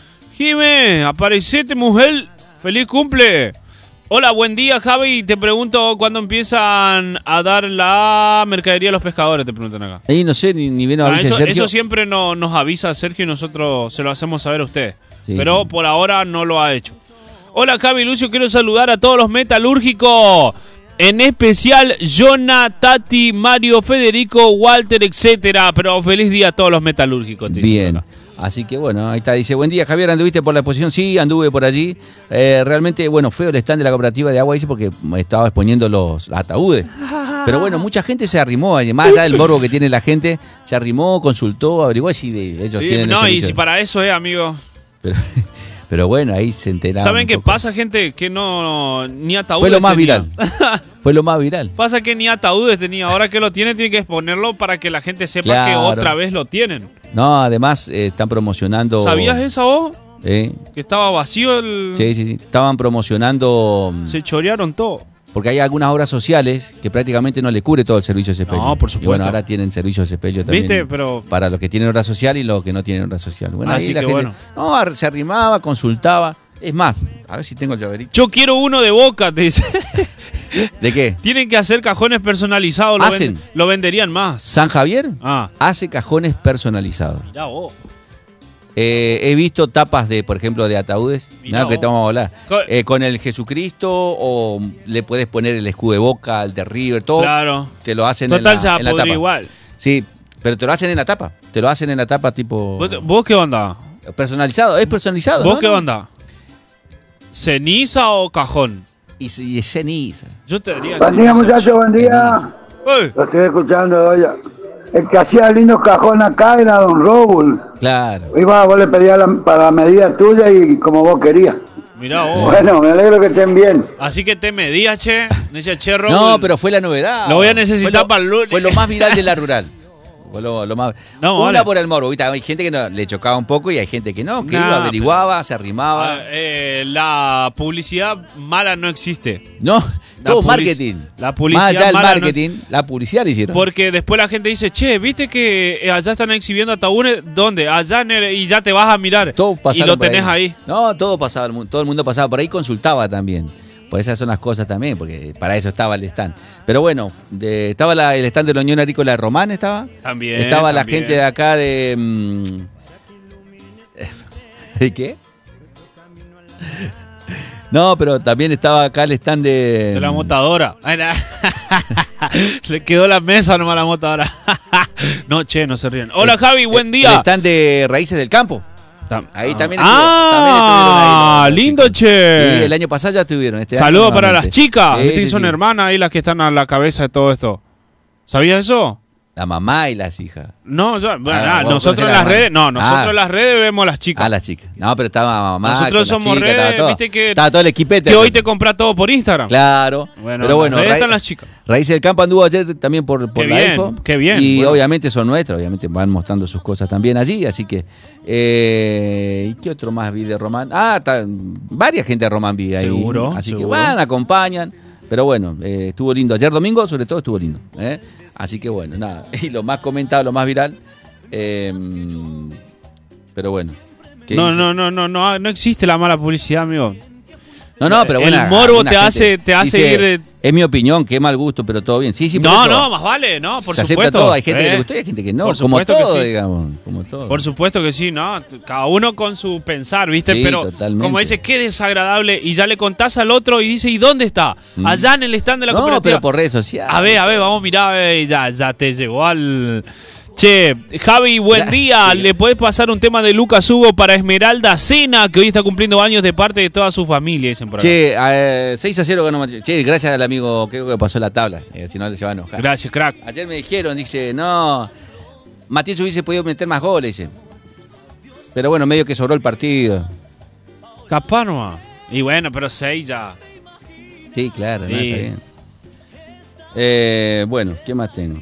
S2: Jime, aparecete, mujer. Feliz cumple. Hola, buen día, Javi. Te pregunto cuándo empiezan a dar la mercadería a los pescadores, te preguntan acá.
S1: Ahí no sé, ni, ni vino a
S2: Ah,
S1: avisar
S2: eso,
S1: Sergio.
S2: eso siempre no, nos avisa Sergio y nosotros se lo hacemos saber a usted.
S1: Sí,
S2: Pero
S1: sí.
S2: por ahora no lo ha hecho. Hola Javi, Lucio, quiero saludar a todos los metalúrgicos. En especial Jonah, Tati, Mario, Federico, Walter, etcétera. Pero feliz día a todos los metalúrgicos. te dicen
S1: Bien.
S2: acá.
S1: Así que bueno, ahí está. Dice, buen día Javier, ¿anduviste por la exposición? Sí, anduve por allí. Eh, realmente, bueno, feo el stand de la cooperativa de agua, dice, porque estaba exponiendo los ataúdes. Pero bueno, mucha gente se arrimó, más allá del morbo que tiene la gente, se arrimó, consultó, averiguó si de, ellos
S2: Sí,
S1: tienen el
S2: no, y
S1: servicio.
S2: si para eso es, amigo.
S1: Pero, pero bueno, ahí se enteraron.
S2: ¿Saben
S1: un
S2: qué
S1: poco.
S2: pasa, gente? Que no, ni ataúdes
S1: Fue lo más
S2: tenía.
S1: viral. Fue lo más viral.
S2: Pasa que ni ataúdes tenía. Ahora que lo tiene, tiene que exponerlo para que la gente sepa
S1: Claro.
S2: que otra vez lo tienen.
S1: No, además eh, están promocionando...
S2: ¿Sabías esa vos?
S1: Eh,
S2: Que estaba vacío el...
S1: sí, sí, sí. Estaban promocionando...
S2: Se chorearon todo.
S1: Porque hay algunas obras sociales que prácticamente no le cubre todo el servicio de sepelio.
S2: No, por supuesto.
S1: Y bueno, ahora tienen servicio de sepelio también.
S2: ¿Viste? Pero...
S1: Para los que tienen obra social y los que no tienen obra social. Bueno,
S2: Así
S1: ahí la
S2: que
S1: gente
S2: bueno.
S1: no, ar- se arrimaba, consultaba. Es más, a ver si tengo el llaverito.
S2: Yo quiero uno de Boca, te dice.
S1: ¿De qué?
S2: Tienen que hacer cajones personalizados. Lo,
S1: Hacen.
S2: vend- lo venderían más.
S1: San Javier
S2: Ah,
S1: hace cajones personalizados.
S2: mirá vos.
S1: Eh, he visto tapas de, por ejemplo, de ataúdes.
S2: Mirá
S1: Nada que
S2: vos.
S1: te vamos a hablar.
S2: Co-
S1: Eh, con el Jesucristo o le puedes poner el escudo de Boca, el de River, todo.
S2: Claro.
S1: Te lo hacen
S2: Total,
S1: en
S2: se
S1: la,
S2: va a
S1: en la
S2: podrir
S1: tapa.
S2: igual.
S1: Sí, pero te lo hacen en la tapa. Te lo hacen en la tapa tipo
S2: ¿Vos, vos qué onda?
S1: personalizado. Es personalizado.
S2: ¿Vos
S1: ¿no?
S2: qué
S1: ¿No?
S2: onda? ¿Ceniza o cajón?
S1: Y, y es ceniza.
S2: Yo te diría
S3: Buen día,
S2: ceniza.
S3: muchachos, buen día.
S2: Ey,
S3: Lo estoy escuchando, oye. El que hacía lindos cajones acá era don Robul.
S1: Claro.
S3: Iba, vos le pedías la- para la medida tuya y como vos querías.
S2: mirá vos.
S3: Bueno, me alegro que estén bien.
S2: Así que te medías, che. Dice, che, Raúl.
S1: No, pero fue la novedad.
S2: Lo voy a necesitar
S1: Fue lo-
S2: para el lunes.
S1: Fue lo más viral de la rural. Fue lo, lo más...
S2: No,
S1: Una
S2: vale.
S1: por el morbo. ¿Viste? Hay gente que no- le chocaba un poco y hay gente que no, que
S2: Nah,
S1: iba, averiguaba, se arrimaba.
S2: Ah, eh, la publicidad mala no existe.
S1: No,
S2: La
S1: todo
S2: publici-
S1: marketing.
S2: la publicidad
S1: Más allá del
S2: mala no-
S1: marketing, la publicidad le hicieron.
S2: Porque después la gente dice, che, ¿viste que eh, allá están exhibiendo ataúdes? ¿Dónde? Allá en el- y ya te vas a mirar.
S1: Todos
S2: y
S1: pasaron
S2: lo
S1: por
S2: tenés ahí.
S1: No, todo pasaba, el mu- todo el mundo pasaba por ahí, consultaba también. Por esas son las cosas también, porque para eso estaba el stand. Pero bueno, de- estaba la- el stand de la Unión Agrícola de Román, estaba.
S2: También.
S1: Estaba la
S2: también.
S1: gente de acá de... mm, ¿De qué? No, pero también estaba acá el stand de...
S2: De la motadora. Ay, na- Le quedó la mesa nomás a la motadora. No, che, no se ríen. Hola, Javi, buen
S1: El
S2: día.
S1: stand de Raíces del Campo.
S2: Tam-
S1: Ahí también estuvo-
S2: Ah,
S1: también estuvieron ahí los- los
S2: lindo,
S1: chicos.
S2: che.
S1: Sí, el año pasado ya estuvieron. Este año
S2: Saludos para las
S1: nuevamente.
S2: chicas.
S1: Sí,
S2: Viste que
S1: sí,
S2: son
S1: sí.
S2: hermanas ahí las que están a la cabeza de todo esto. ¿Sabías eso?
S1: La mamá y las hijas.
S2: No, yo- bueno,
S1: Ah,
S2: ah,
S1: vos
S2: nosotros
S1: conocés
S2: en
S1: a la
S2: las
S1: mamá.
S2: redes, no, nosotros
S1: Ah.
S2: en las redes vemos a las chicas.
S1: Ah, las chicas. No, pero estaba mamá.
S2: Nosotros
S1: con las
S2: somos
S1: chicas,
S2: redes,
S1: estaba todo.
S2: viste que-
S1: Estaba todo el equipete.
S2: Que hoy te compra todo por Instagram.
S1: Claro.
S2: Bueno,
S1: pero bueno,
S2: en las redes
S1: Ra-
S2: están las chicas.
S1: Raíces del Campo anduvo ayer también por, por
S2: Qué
S1: la
S2: bien,
S1: expo.
S2: qué bien,
S1: Y
S2: bueno.
S1: obviamente son nuestras, obviamente van mostrando sus cosas también allí. Así que. Eh, ¿Y qué otro más vi de Román? Ah, ta- varias gente de Román vi ahí.
S2: Seguro,
S1: Así
S2: seguro.
S1: que van, acompañan. Pero bueno, eh, estuvo lindo. Ayer domingo, sobre todo, estuvo lindo. ¿eh? Así que bueno, nada. Y lo más comentado, lo más viral. eh, pero bueno. ¿qué
S2: No,
S1: dice?
S2: no, no, no, no, no existe la mala publicidad, amigo.
S1: No, no, pero bueno.
S2: El morbo te hace, te hace
S1: dice,
S2: ir... Eh,
S1: es mi opinión, qué mal gusto, pero todo bien. Sí, sí, por
S2: no,
S1: eso
S2: no, más vale, no, por
S1: se
S2: supuesto.
S1: acepta todo. Hay gente
S2: eh,
S1: que le gustó y hay gente que no.
S2: por
S1: Como
S2: supuesto
S1: todo,
S2: que sí.
S1: digamos. Como todo.
S2: Por supuesto que sí, ¿no? Cada uno con su pensar, ¿viste?
S1: Sí,
S2: pero
S1: totalmente.
S2: como dice, qué desagradable. Y ya le contás al otro y dice, ¿y dónde está?
S1: Mm.
S2: Allá en el stand de la
S1: no,
S2: cooperativa.
S1: pero por redes sociales.
S2: A ver, a ver, vamos a mirar, a ver, ya, ya te llegó al... Che, Javi, buen
S1: Ya,
S2: día.
S1: sí.
S2: ¿Le podés pasar un tema de Lucas Hugo para Esmeralda Cena, que hoy está cumpliendo años de parte de toda su familia, dicen por acá?
S1: Che, eh, seis a cero ganó Matías. Che, gracias al amigo que que pasó la tabla. Eh, si no, se va a enojar.
S2: Gracias, crack.
S1: Ayer me dijeron, dice, no, Matías hubiese podido meter más goles, dice. Pero bueno, medio que sobró el partido.
S2: Capaz nomás. Y bueno, pero seis ya.
S1: Sí, claro, no,
S2: Sí.
S1: está bien. Eh, bueno, ¿qué más tengo?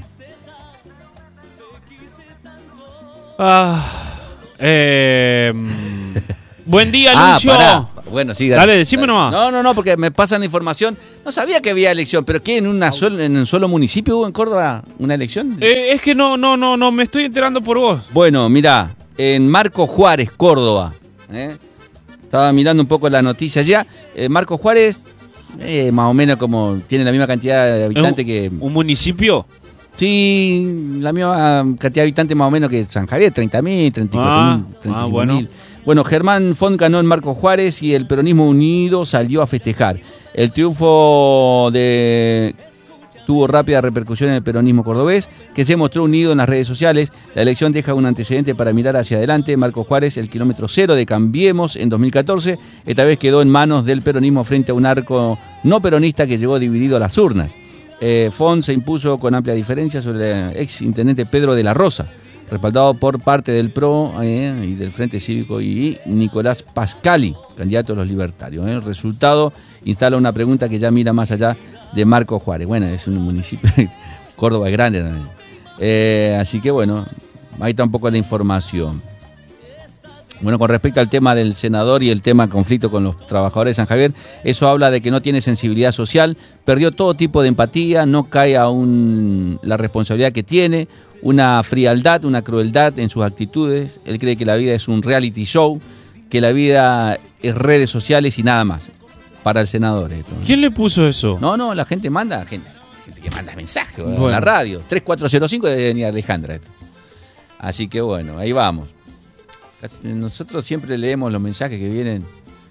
S2: Ah, eh, buen día,
S1: Ah,
S2: Lucio.
S1: pará. Bueno, sí,
S2: Dale, decime nomás.
S1: No, no, no, porque me pasan información. No sabía que había elección, pero ¿qué? ¿En, una sol- en un solo municipio hubo en Córdoba una elección?
S2: Eh, es que no, no, no, no, me estoy enterando por vos.
S1: Bueno, mirá, en Marco Juárez, Córdoba. ¿eh? Estaba mirando un poco la noticia allá. Eh, Marco Juárez, eh, más o menos como tiene la misma cantidad de habitantes que...
S2: ¿Un municipio?
S1: Sí, la misma cantidad de habitantes más o menos que San Javier, treinta mil, treinta y cuatro mil,
S2: Ah,
S1: treinta y cinco
S2: ah, bueno.
S1: mil. Bueno, Germán Font ganó en Marco Juárez y el peronismo unido salió a festejar. El triunfo de... tuvo rápida repercusión en el peronismo cordobés, que se mostró unido en las redes sociales. La elección deja un antecedente para mirar hacia adelante. Marco Juárez, el kilómetro cero de Cambiemos en dos mil catorce, esta vez quedó en manos del peronismo frente a un arco no peronista que llegó dividido a las urnas. Eh, Font se impuso con amplia diferencia sobre el ex intendente Pedro de la Rosa, respaldado por parte del P R O eh, y del Frente Cívico y Nicolás Pascali, candidato de los libertarios. Eh. El resultado instala una pregunta que ya mira más allá de Marco Juárez. Bueno, es un municipio, Córdoba es grande también. Eh, así que bueno, ahí está un poco la información. Bueno, con respecto al tema del senador y el tema conflicto con los trabajadores de San Javier, eso habla de que no tiene sensibilidad social, perdió todo tipo de empatía, no cae aún la responsabilidad que tiene, una frialdad, una crueldad en sus actitudes. Él cree que la vida es un reality show, que la vida es redes sociales y nada más. Para el senador esto.
S2: ¿Quién le puso eso?
S1: No, no, la gente manda, gente, gente que manda mensajes a
S2: Bueno.
S1: la radio. tres cuatro cero cinco debe venir Alejandra esto. Así que bueno, ahí vamos. Nosotros siempre leemos los mensajes que vienen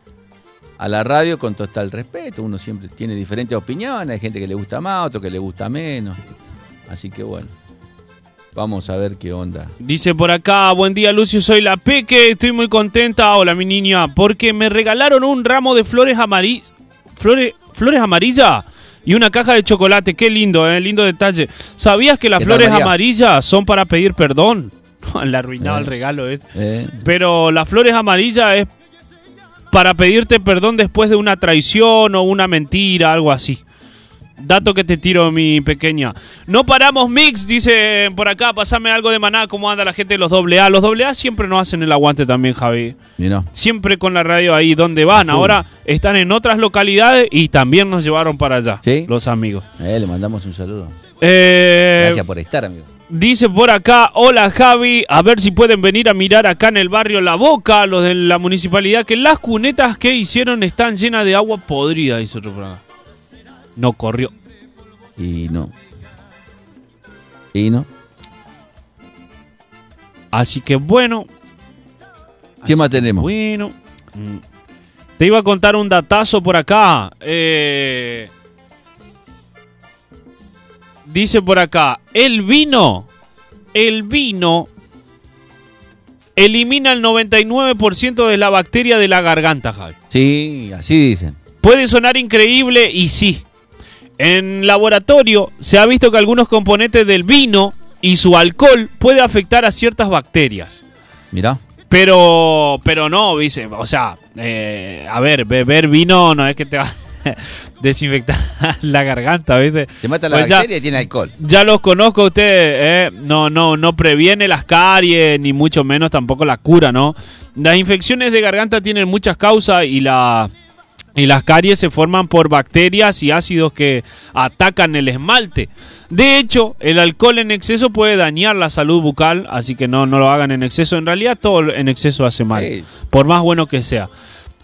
S1: a la radio con total respeto. Uno siempre tiene diferentes opiniones. Hay gente que le gusta más, otro que le gusta menos. Así que bueno, vamos a ver qué onda.
S2: Dice por acá, buen día Lucio, soy la Peque, estoy muy contenta, hola mi niña, porque me regalaron un ramo de flores amarillas, flores, flores amarillas y una caja de chocolate, qué lindo, eh, lindo detalle. ¿Sabías que las
S1: ¿Qué tal,
S2: flores
S1: María?
S2: amarillas son para pedir perdón? Le arruinaba
S1: Eh.
S2: el regalo, eh.
S1: Eh,
S2: Pero las flores amarillas es para pedirte perdón después de una traición o una mentira, algo así. Dato que te tiro, mi pequeña. No paramos mix, dice por acá, pasame algo de Maná, ¿cómo anda la gente de los doble A? Los doble A siempre nos hacen el aguante también, Javi.
S1: y no.
S2: Siempre con la radio ahí donde van.
S1: A full.
S2: Ahora están en otras localidades y también nos llevaron para allá,
S1: ¿Sí?
S2: los amigos.
S1: Eh, le mandamos un saludo.
S2: Eh,
S1: Gracias por estar, amigo.
S2: Dice por acá, hola Javi, a ver si pueden venir a mirar acá en el barrio La Boca, los de la municipalidad, que las cunetas que hicieron están llenas de agua podrida, dice otro por acá. No corrió.
S1: Y no. Y no.
S2: Así que bueno.
S1: ¿Qué
S2: Así
S1: más
S2: que
S1: tenemos?
S2: Bueno. Mm. Te iba a contar un datazo por acá. Eh, dice por acá, el vino, el vino elimina el noventa y nueve por ciento de la bacteria de la garganta, Javi.
S1: Sí, así dicen.
S2: Puede sonar increíble y sí. En laboratorio se ha visto que algunos componentes del vino y su alcohol puede afectar a ciertas bacterias.
S1: Mirá.
S2: Pero, pero no, dice, o sea, eh, a ver, beber vino no es que te va a desinfectar la garganta, ¿viste?
S1: Te mata la
S2: Pues ya-
S1: bacteria y tiene alcohol.
S2: Ya los conozco a ustedes, ¿eh? No, no, no previene las caries, ni mucho menos tampoco la cura, ¿no? Las infecciones de garganta tienen muchas causas y la... Y las caries se forman por bacterias y ácidos que atacan el esmalte. De hecho, el alcohol en exceso puede dañar la salud bucal, así que no, no lo hagan en exceso. En realidad todo en exceso hace mal,
S1: Sí.
S2: por más bueno que sea.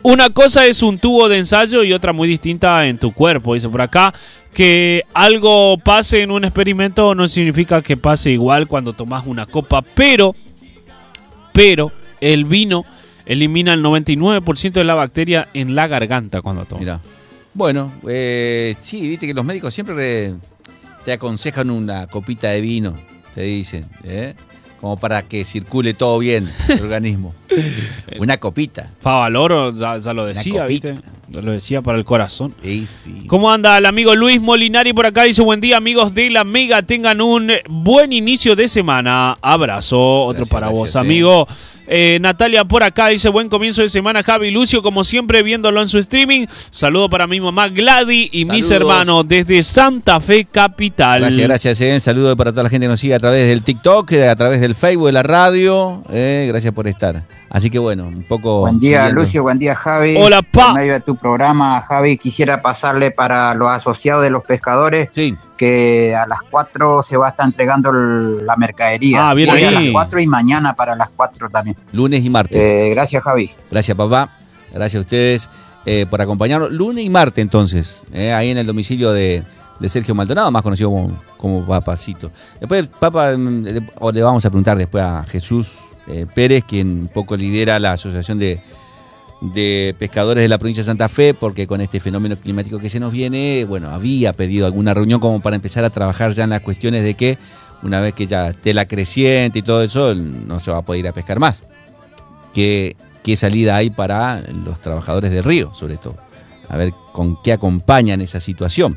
S2: una cosa es un tubo de ensayo y otra muy distinta en tu cuerpo, dice por acá. Que algo pase en un experimento no significa que pase igual cuando tomas una copa, pero, pero el vino elimina el noventa y nueve por ciento de la bacteria en la garganta cuando tomas.
S1: Mirá. Bueno, eh, sí, viste que los médicos siempre re- te aconsejan una copita de vino, te dicen, ¿eh? Como para que circule todo bien el organismo. Una copita.
S2: Favaloro ya, ya lo decía,
S1: Una
S2: ¿viste?
S1: copita.
S2: Ya lo decía para el corazón.
S1: Sí, sí.
S2: ¿Cómo anda el amigo Luis Molinari por acá? Dice, buen día amigos de la Mega, tengan un buen inicio de semana. Abrazo, otro
S1: Gracias,
S2: para
S1: gracias,
S2: vos, amigo. Eh, Natalia por acá dice, buen comienzo de semana, Javi Lucio, como siempre viéndolo en su streaming. Saludo para mi mamá Gladys y
S1: Saludos.
S2: mis hermanos desde Santa Fe Capital.
S1: Gracias, gracias. Eh. Saludo para toda la gente que nos sigue a través del TikTok, eh, a través del Facebook, de la radio. Eh, gracias por estar. Así que bueno, un poco...
S4: Buen día,
S1: siguiendo.
S4: Lucio, buen día, Javi.
S2: Hola, pa.
S4: En medio de tu programa, Javi, quisiera pasarle para los asociados de los pescadores
S1: Sí.
S4: que a las cuatro se va a estar entregando el- la mercadería.
S2: Ah, bien
S4: Hoy
S2: ahí.
S4: a las cuatro y mañana para las cuatro también.
S1: Lunes y martes.
S4: Eh, gracias, Javi.
S1: Gracias, papá. Gracias a ustedes eh, por acompañarnos. Lunes y martes, entonces, eh, ahí en el domicilio de, de Sergio Maldonado, más conocido como, como Papacito. Después, Papa, mm, le, o le vamos a preguntar después a Jesús eh, Pérez, quien un poco lidera la Asociación de, de Pescadores de la provincia de Santa Fe, porque con este fenómeno climático que se nos viene, bueno, había pedido alguna reunión como para empezar a trabajar ya en las cuestiones de que una vez que ya esté la creciente y todo eso, no se va a poder ir a pescar más. ¿Qué, qué salida hay para los trabajadores del río, sobre todo? A ver con qué acompañan esa situación.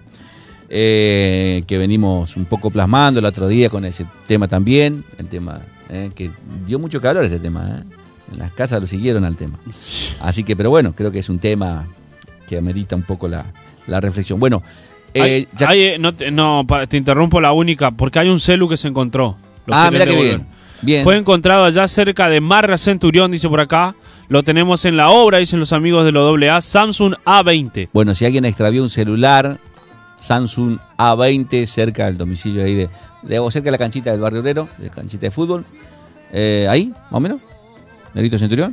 S1: Eh, que venimos un poco plasmando el otro día con ese tema también, el tema eh, que dio mucho calor ese tema, eh. En las casas lo siguieron al tema. Así que, pero bueno, creo que es un tema que amerita un poco la, la reflexión. Bueno, eh,
S2: Ay,
S1: ya-
S2: ay, eh, no, te, no, pa- te interrumpo la única, porque hay un celu que se encontró. Lo
S1: ah,
S2: quieren
S1: mira qué
S2: devolver.
S1: bien. Bien.
S2: Fue encontrado allá cerca de Marra Centurión, dice por acá. Lo tenemos en la obra, dicen los amigos de lo doble A, Samsung A veinte.
S1: Bueno, si alguien extravió un celular, Samsung A veinte, cerca del domicilio ahí de, de o cerca de la canchita del Barrio Obrero, de canchita de fútbol, eh, ahí, más o menos, Negrito Centurión.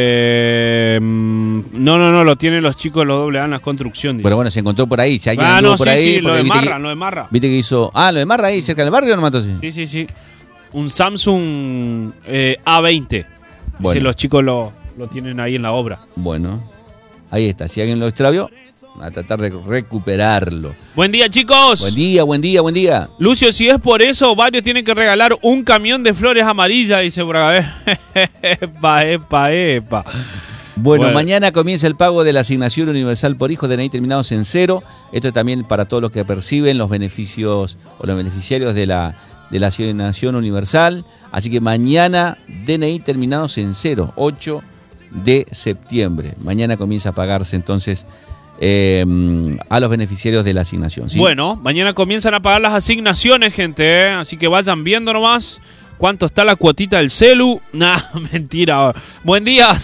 S2: Eh, mm, no, no, no, lo tienen los chicos de los doble A en la construcción. dice.
S1: Pero bueno, se encontró por ahí, si alguien
S2: ah,
S1: anduvo
S2: no,
S1: por
S2: sí,
S1: ahí,
S2: sí, lo
S1: porque
S2: de
S1: viste
S2: Marra,
S1: que,
S2: lo de Marra.
S1: viste que hizo, ah, lo de Marra ahí, cerca del barrio, no mató, sí.
S2: Sí, sí, sí. Un Samsung eh, A veinte.
S1: Bueno.
S2: Sí, los chicos lo, lo tienen ahí en la obra.
S1: Bueno, ahí está, si alguien lo extravió, a tratar de recuperarlo.
S2: Buen día, chicos.
S1: Buen día, buen día, buen día.
S2: Lucio, si es por eso, varios tienen que regalar un camión de flores amarillas, dice por acá. Epa, epa, epa.
S1: Bueno,
S2: Bueno.
S1: mañana comienza el pago de la asignación universal por hijo, D N I terminados en cero. Esto también para todos los que perciben los beneficios o los beneficiarios de la, de la asignación universal. Así que mañana D N I terminados en cero, ocho de septiembre. Mañana comienza a pagarse entonces eh, a los beneficiarios de la asignación. ¿sí?
S2: Bueno, mañana comienzan a pagar las asignaciones, gente, ¿eh? Así que vayan viendo nomás cuánto está la cuotita del celu. Nah, mentira. Buen día.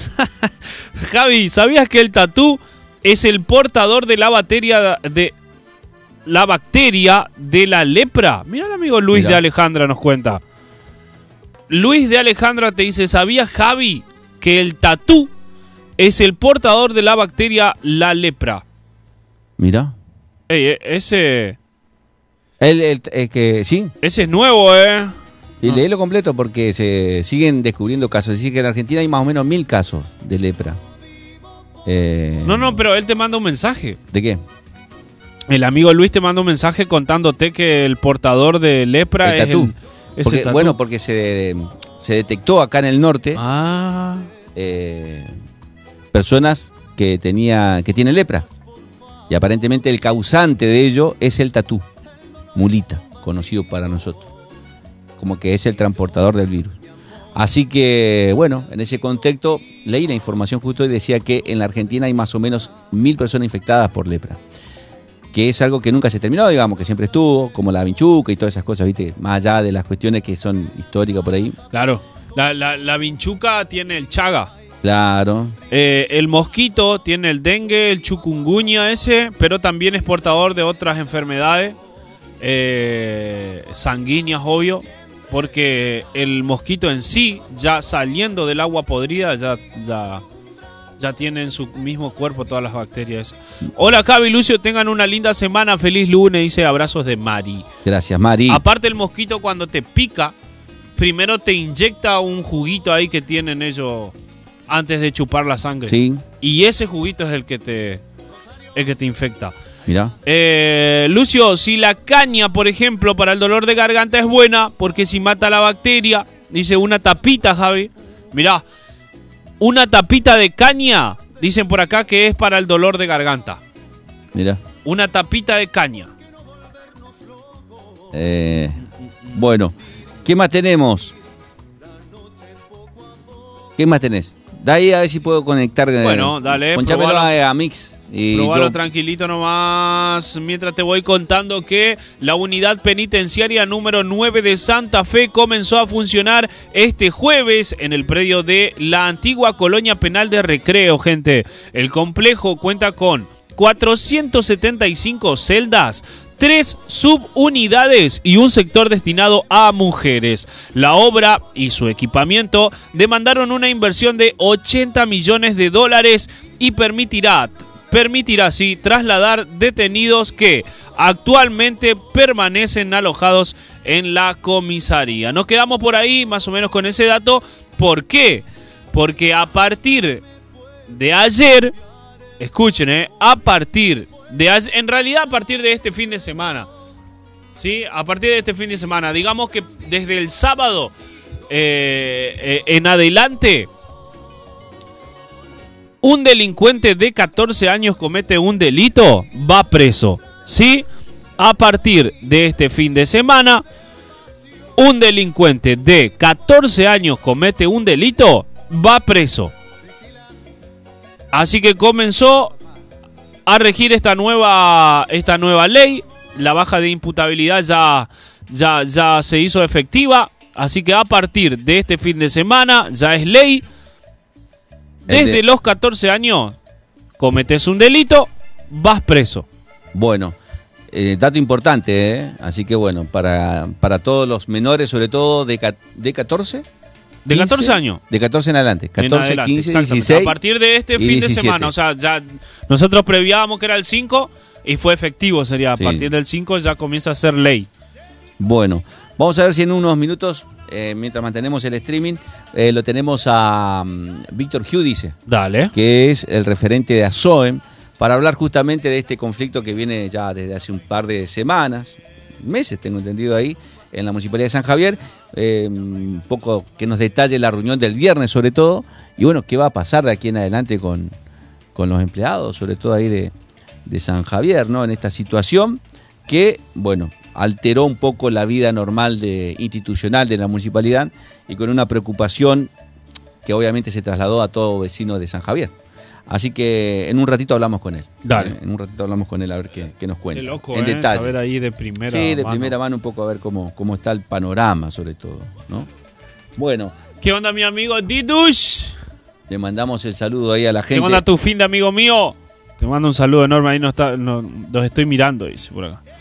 S2: Javi, ¿sabías que el tatú es el portador de la bacteria de la bacteria de la lepra? Mira el amigo Luis
S1: Mirá.
S2: de Alejandra nos cuenta. Luis de Alejandra te dice, ¿sabías, Javi, que el tatú es el portador de la bacteria la lepra?
S1: Mira.
S2: Ey, e- ese
S1: El, el- el que, sí,
S2: ese es nuevo, ¿eh?
S1: y leílo completo porque se siguen descubriendo casos. Dice que en Argentina hay más o menos mil casos de lepra. Eh,
S2: No, no, pero él te manda un mensaje.
S1: ¿De qué?
S2: El amigo Luis te manda un mensaje contándote que el portador de lepra
S1: El
S2: es
S1: tatú.
S2: el, es
S1: Porque,
S2: el tatú.
S1: bueno, porque se, se detectó acá en el norte
S2: Ah,
S1: eh, personas que tenía que tienen lepra. Y aparentemente el causante de ello es el tatú, mulita, conocido para nosotros, como que es el transportador del virus. Así que, bueno, en ese contexto leí la información justo y decía que en la Argentina hay más o menos mil personas infectadas por lepra, que es algo que nunca se terminó, digamos, que siempre estuvo, como la vinchuca y todas esas cosas, ¿viste? Más allá de las cuestiones que son históricas por ahí.
S2: claro. La, la, la vinchuca tiene el chaga.
S1: Claro.
S2: Eh, el mosquito tiene el dengue, el chikungunya ese, pero también es portador de otras enfermedades eh, sanguíneas, obvio, porque el mosquito en sí, ya saliendo del agua podrida, ya, ya, ya tienen en su mismo cuerpo todas las bacterias. Hola Javi, Lucio, tengan una linda semana, feliz lunes, dice abrazos de Mari.
S1: Gracias, Mari.
S2: Aparte el mosquito cuando te pica, primero te inyecta un juguito ahí que tienen ellos antes de chupar la sangre.
S1: Sí.
S2: Y ese juguito es el que te, el que te infecta.
S1: Mirá.
S2: Eh, Lucio, si la caña, por ejemplo, para el dolor de garganta es buena, porque si mata la bacteria, dice una tapita, Javi. Mirá, una tapita de caña, dicen por acá que es para el dolor de garganta.
S1: Mirá.
S2: Una tapita de caña.
S1: Eh, bueno, ¿qué más tenemos? ¿Qué más tenés? De ahí a ver si puedo conectar.
S2: Bueno,
S1: eh,
S2: dale,
S1: ponchámelo
S2: probalo.
S1: a, a Mix. Y
S2: Probalo
S1: yo-
S2: tranquilito nomás, mientras te voy contando que la unidad penitenciaria número nueve de Santa Fe comenzó a funcionar este jueves en el predio de la antigua colonia penal de Recreo, gente. El complejo cuenta con cuatrocientas setenta y cinco celdas, tres subunidades y un sector destinado a mujeres. La obra y su equipamiento demandaron una inversión de ochenta millones de dólares y permitirá permitirá así trasladar detenidos que actualmente permanecen alojados en la comisaría. Nos quedamos por ahí más o menos con ese dato. ¿Por qué? Porque a partir de ayer, escuchen, eh, a partir de ayer, en realidad a partir de este fin de semana, ¿sí? A partir de este fin de semana, digamos que desde el sábado eh, eh, en adelante, un delincuente de catorce años comete un delito, va preso, ¿sí? A partir de este fin de semana, un delincuente de catorce años comete un delito, va preso. Así que comenzó a regir esta nueva, esta nueva ley. La baja de imputabilidad ya, ya, ya se hizo efectiva. Así que a partir de este fin de semana ya es ley. Desde
S1: de-
S2: los catorce años, cometes un delito, vas preso.
S1: Bueno, eh, dato importante, ¿eh? Así que bueno, para, para todos los menores, sobre todo de, ca- de catorce.
S2: De
S1: quince,
S2: catorce años.
S1: De catorce en adelante.
S2: En
S1: catorce,
S2: adelante,
S1: quince,
S2: exactamente.
S1: dieciséis.
S2: A partir de este
S1: y
S2: fin de
S1: diecisiete.
S2: semana, o sea, ya nosotros previábamos que era el cinco y fue efectivo, sería a
S1: Sí.
S2: partir del cinco ya comienza a ser ley.
S1: Bueno, vamos a ver si en unos minutos, eh, mientras mantenemos el streaming, eh, lo tenemos a um, Víctor Giudice,
S2: Dale.
S1: que es el referente de ASOEM, para hablar justamente de este conflicto que viene ya desde hace un par de semanas, meses tengo entendido ahí, en la Municipalidad de San Javier. Eh, un poco que nos detalle la reunión del viernes sobre todo, y bueno, qué va a pasar de aquí en adelante con, con los empleados, sobre todo ahí de, de San Javier, ¿no? En esta situación que, bueno, alteró un poco la vida normal de, institucional de la municipalidad, y con una preocupación que obviamente se trasladó a todo vecino de San Javier. Así que en un ratito hablamos con él.
S2: Dale.
S1: Eh, en un ratito hablamos con él a ver qué, qué nos cuenta.
S2: Qué loco,
S1: en
S2: eh,
S1: detalle.
S2: saber ahí de primera
S1: Sí, de
S2: mano.
S1: primera mano un poco a ver cómo, cómo está el panorama, sobre todo, ¿no? Bueno,
S2: ¿Qué onda, mi amigo Didush?
S1: le mandamos el saludo ahí a la
S2: ¿Qué
S1: gente.
S2: onda tu fin de amigo mío? Te mando un saludo enorme, ahí no está, no, los estoy mirando, dice por acá.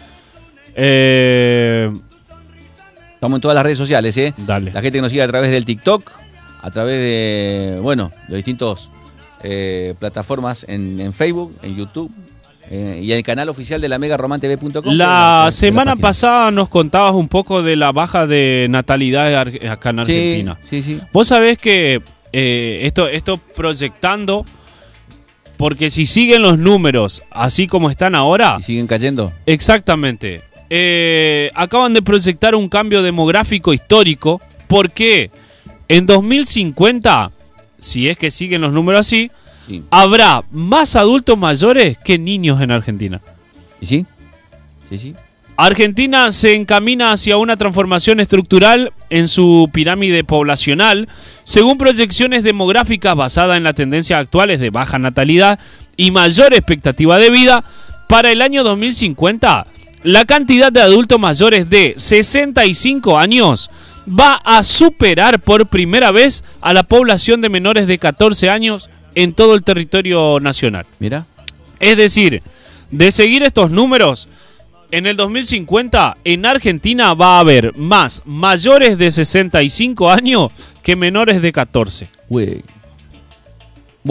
S2: Eh,
S1: Estamos en todas las redes sociales, ¿eh?
S2: dale.
S1: La gente que nos sigue a través del TikTok, a través de, bueno, de distintos eh, plataformas en, en Facebook, en YouTube, eh, y en el canal oficial de la mega roman t v punto com.
S2: La semana pasada nos contabas un poco de la baja de natalidad ar- acá en Argentina.
S1: Sí, sí, sí.
S2: Vos sabés que eh, esto, esto proyectando, porque si siguen los números así como están ahora,
S1: ¿Y siguen cayendo?
S2: exactamente, eh, acaban de proyectar un cambio demográfico histórico, porque en dos mil cincuenta, si es que siguen los números así,
S1: Sí.
S2: habrá más adultos mayores que niños en Argentina.
S1: ¿Y sí? Sí, sí.
S2: Argentina se encamina hacia una transformación estructural en su pirámide poblacional, según proyecciones demográficas basadas en las tendencias actuales de baja natalidad y mayor expectativa de vida. Para el año dos mil cincuenta, la cantidad de adultos mayores de sesenta y cinco años va a superar por primera vez a la población de menores de catorce años en todo el territorio nacional.
S1: Mira.
S2: Es decir, de seguir estos números, en el dos mil cincuenta en Argentina va a haber más mayores de sesenta y cinco años que menores de catorce.
S1: Güey. Bueno,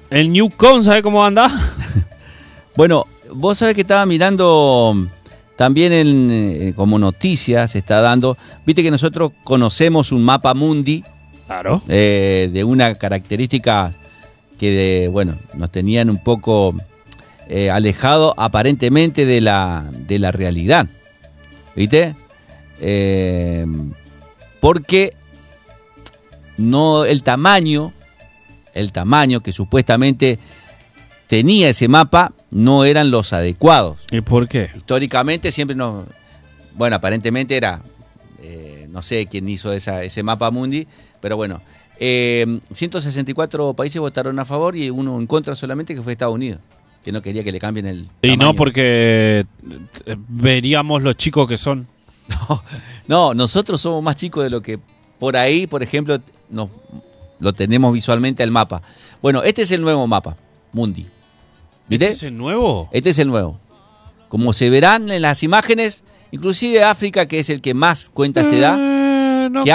S2: El Newcom, ¿sabe cómo anda?
S1: Bueno, vos sabés que estaba mirando también en, eh, como noticias, se está dando, viste que nosotros conocemos un mapa mundi,
S2: Claro.
S1: eh, de una característica que, de, bueno, nos tenían un poco eh, alejado aparentemente de la, de la realidad, ¿viste? Eh, porque no el tamaño, el tamaño que supuestamente tenía ese mapa no eran los adecuados.
S2: ¿Y por qué?
S1: Históricamente siempre nos, bueno, aparentemente era, eh, no sé quién hizo esa, ese mapa mundi, pero bueno, eh, ciento sesenta y cuatro países votaron a favor y uno en contra solamente, que fue Estados Unidos, que no quería que le cambien el
S2: Y
S1: tamaño.
S2: no porque eh, veríamos los chicos que son.
S1: No, no, nosotros somos más chicos de lo que por ahí, por ejemplo, nos, lo tenemos visualmente el mapa. Bueno, este es el nuevo mapa mundi. ¿Viste?
S2: ¿Este es el nuevo?
S1: Este es el nuevo. Como se verán en las imágenes, inclusive África, que es el que más cuentas te da,
S2: Eh, no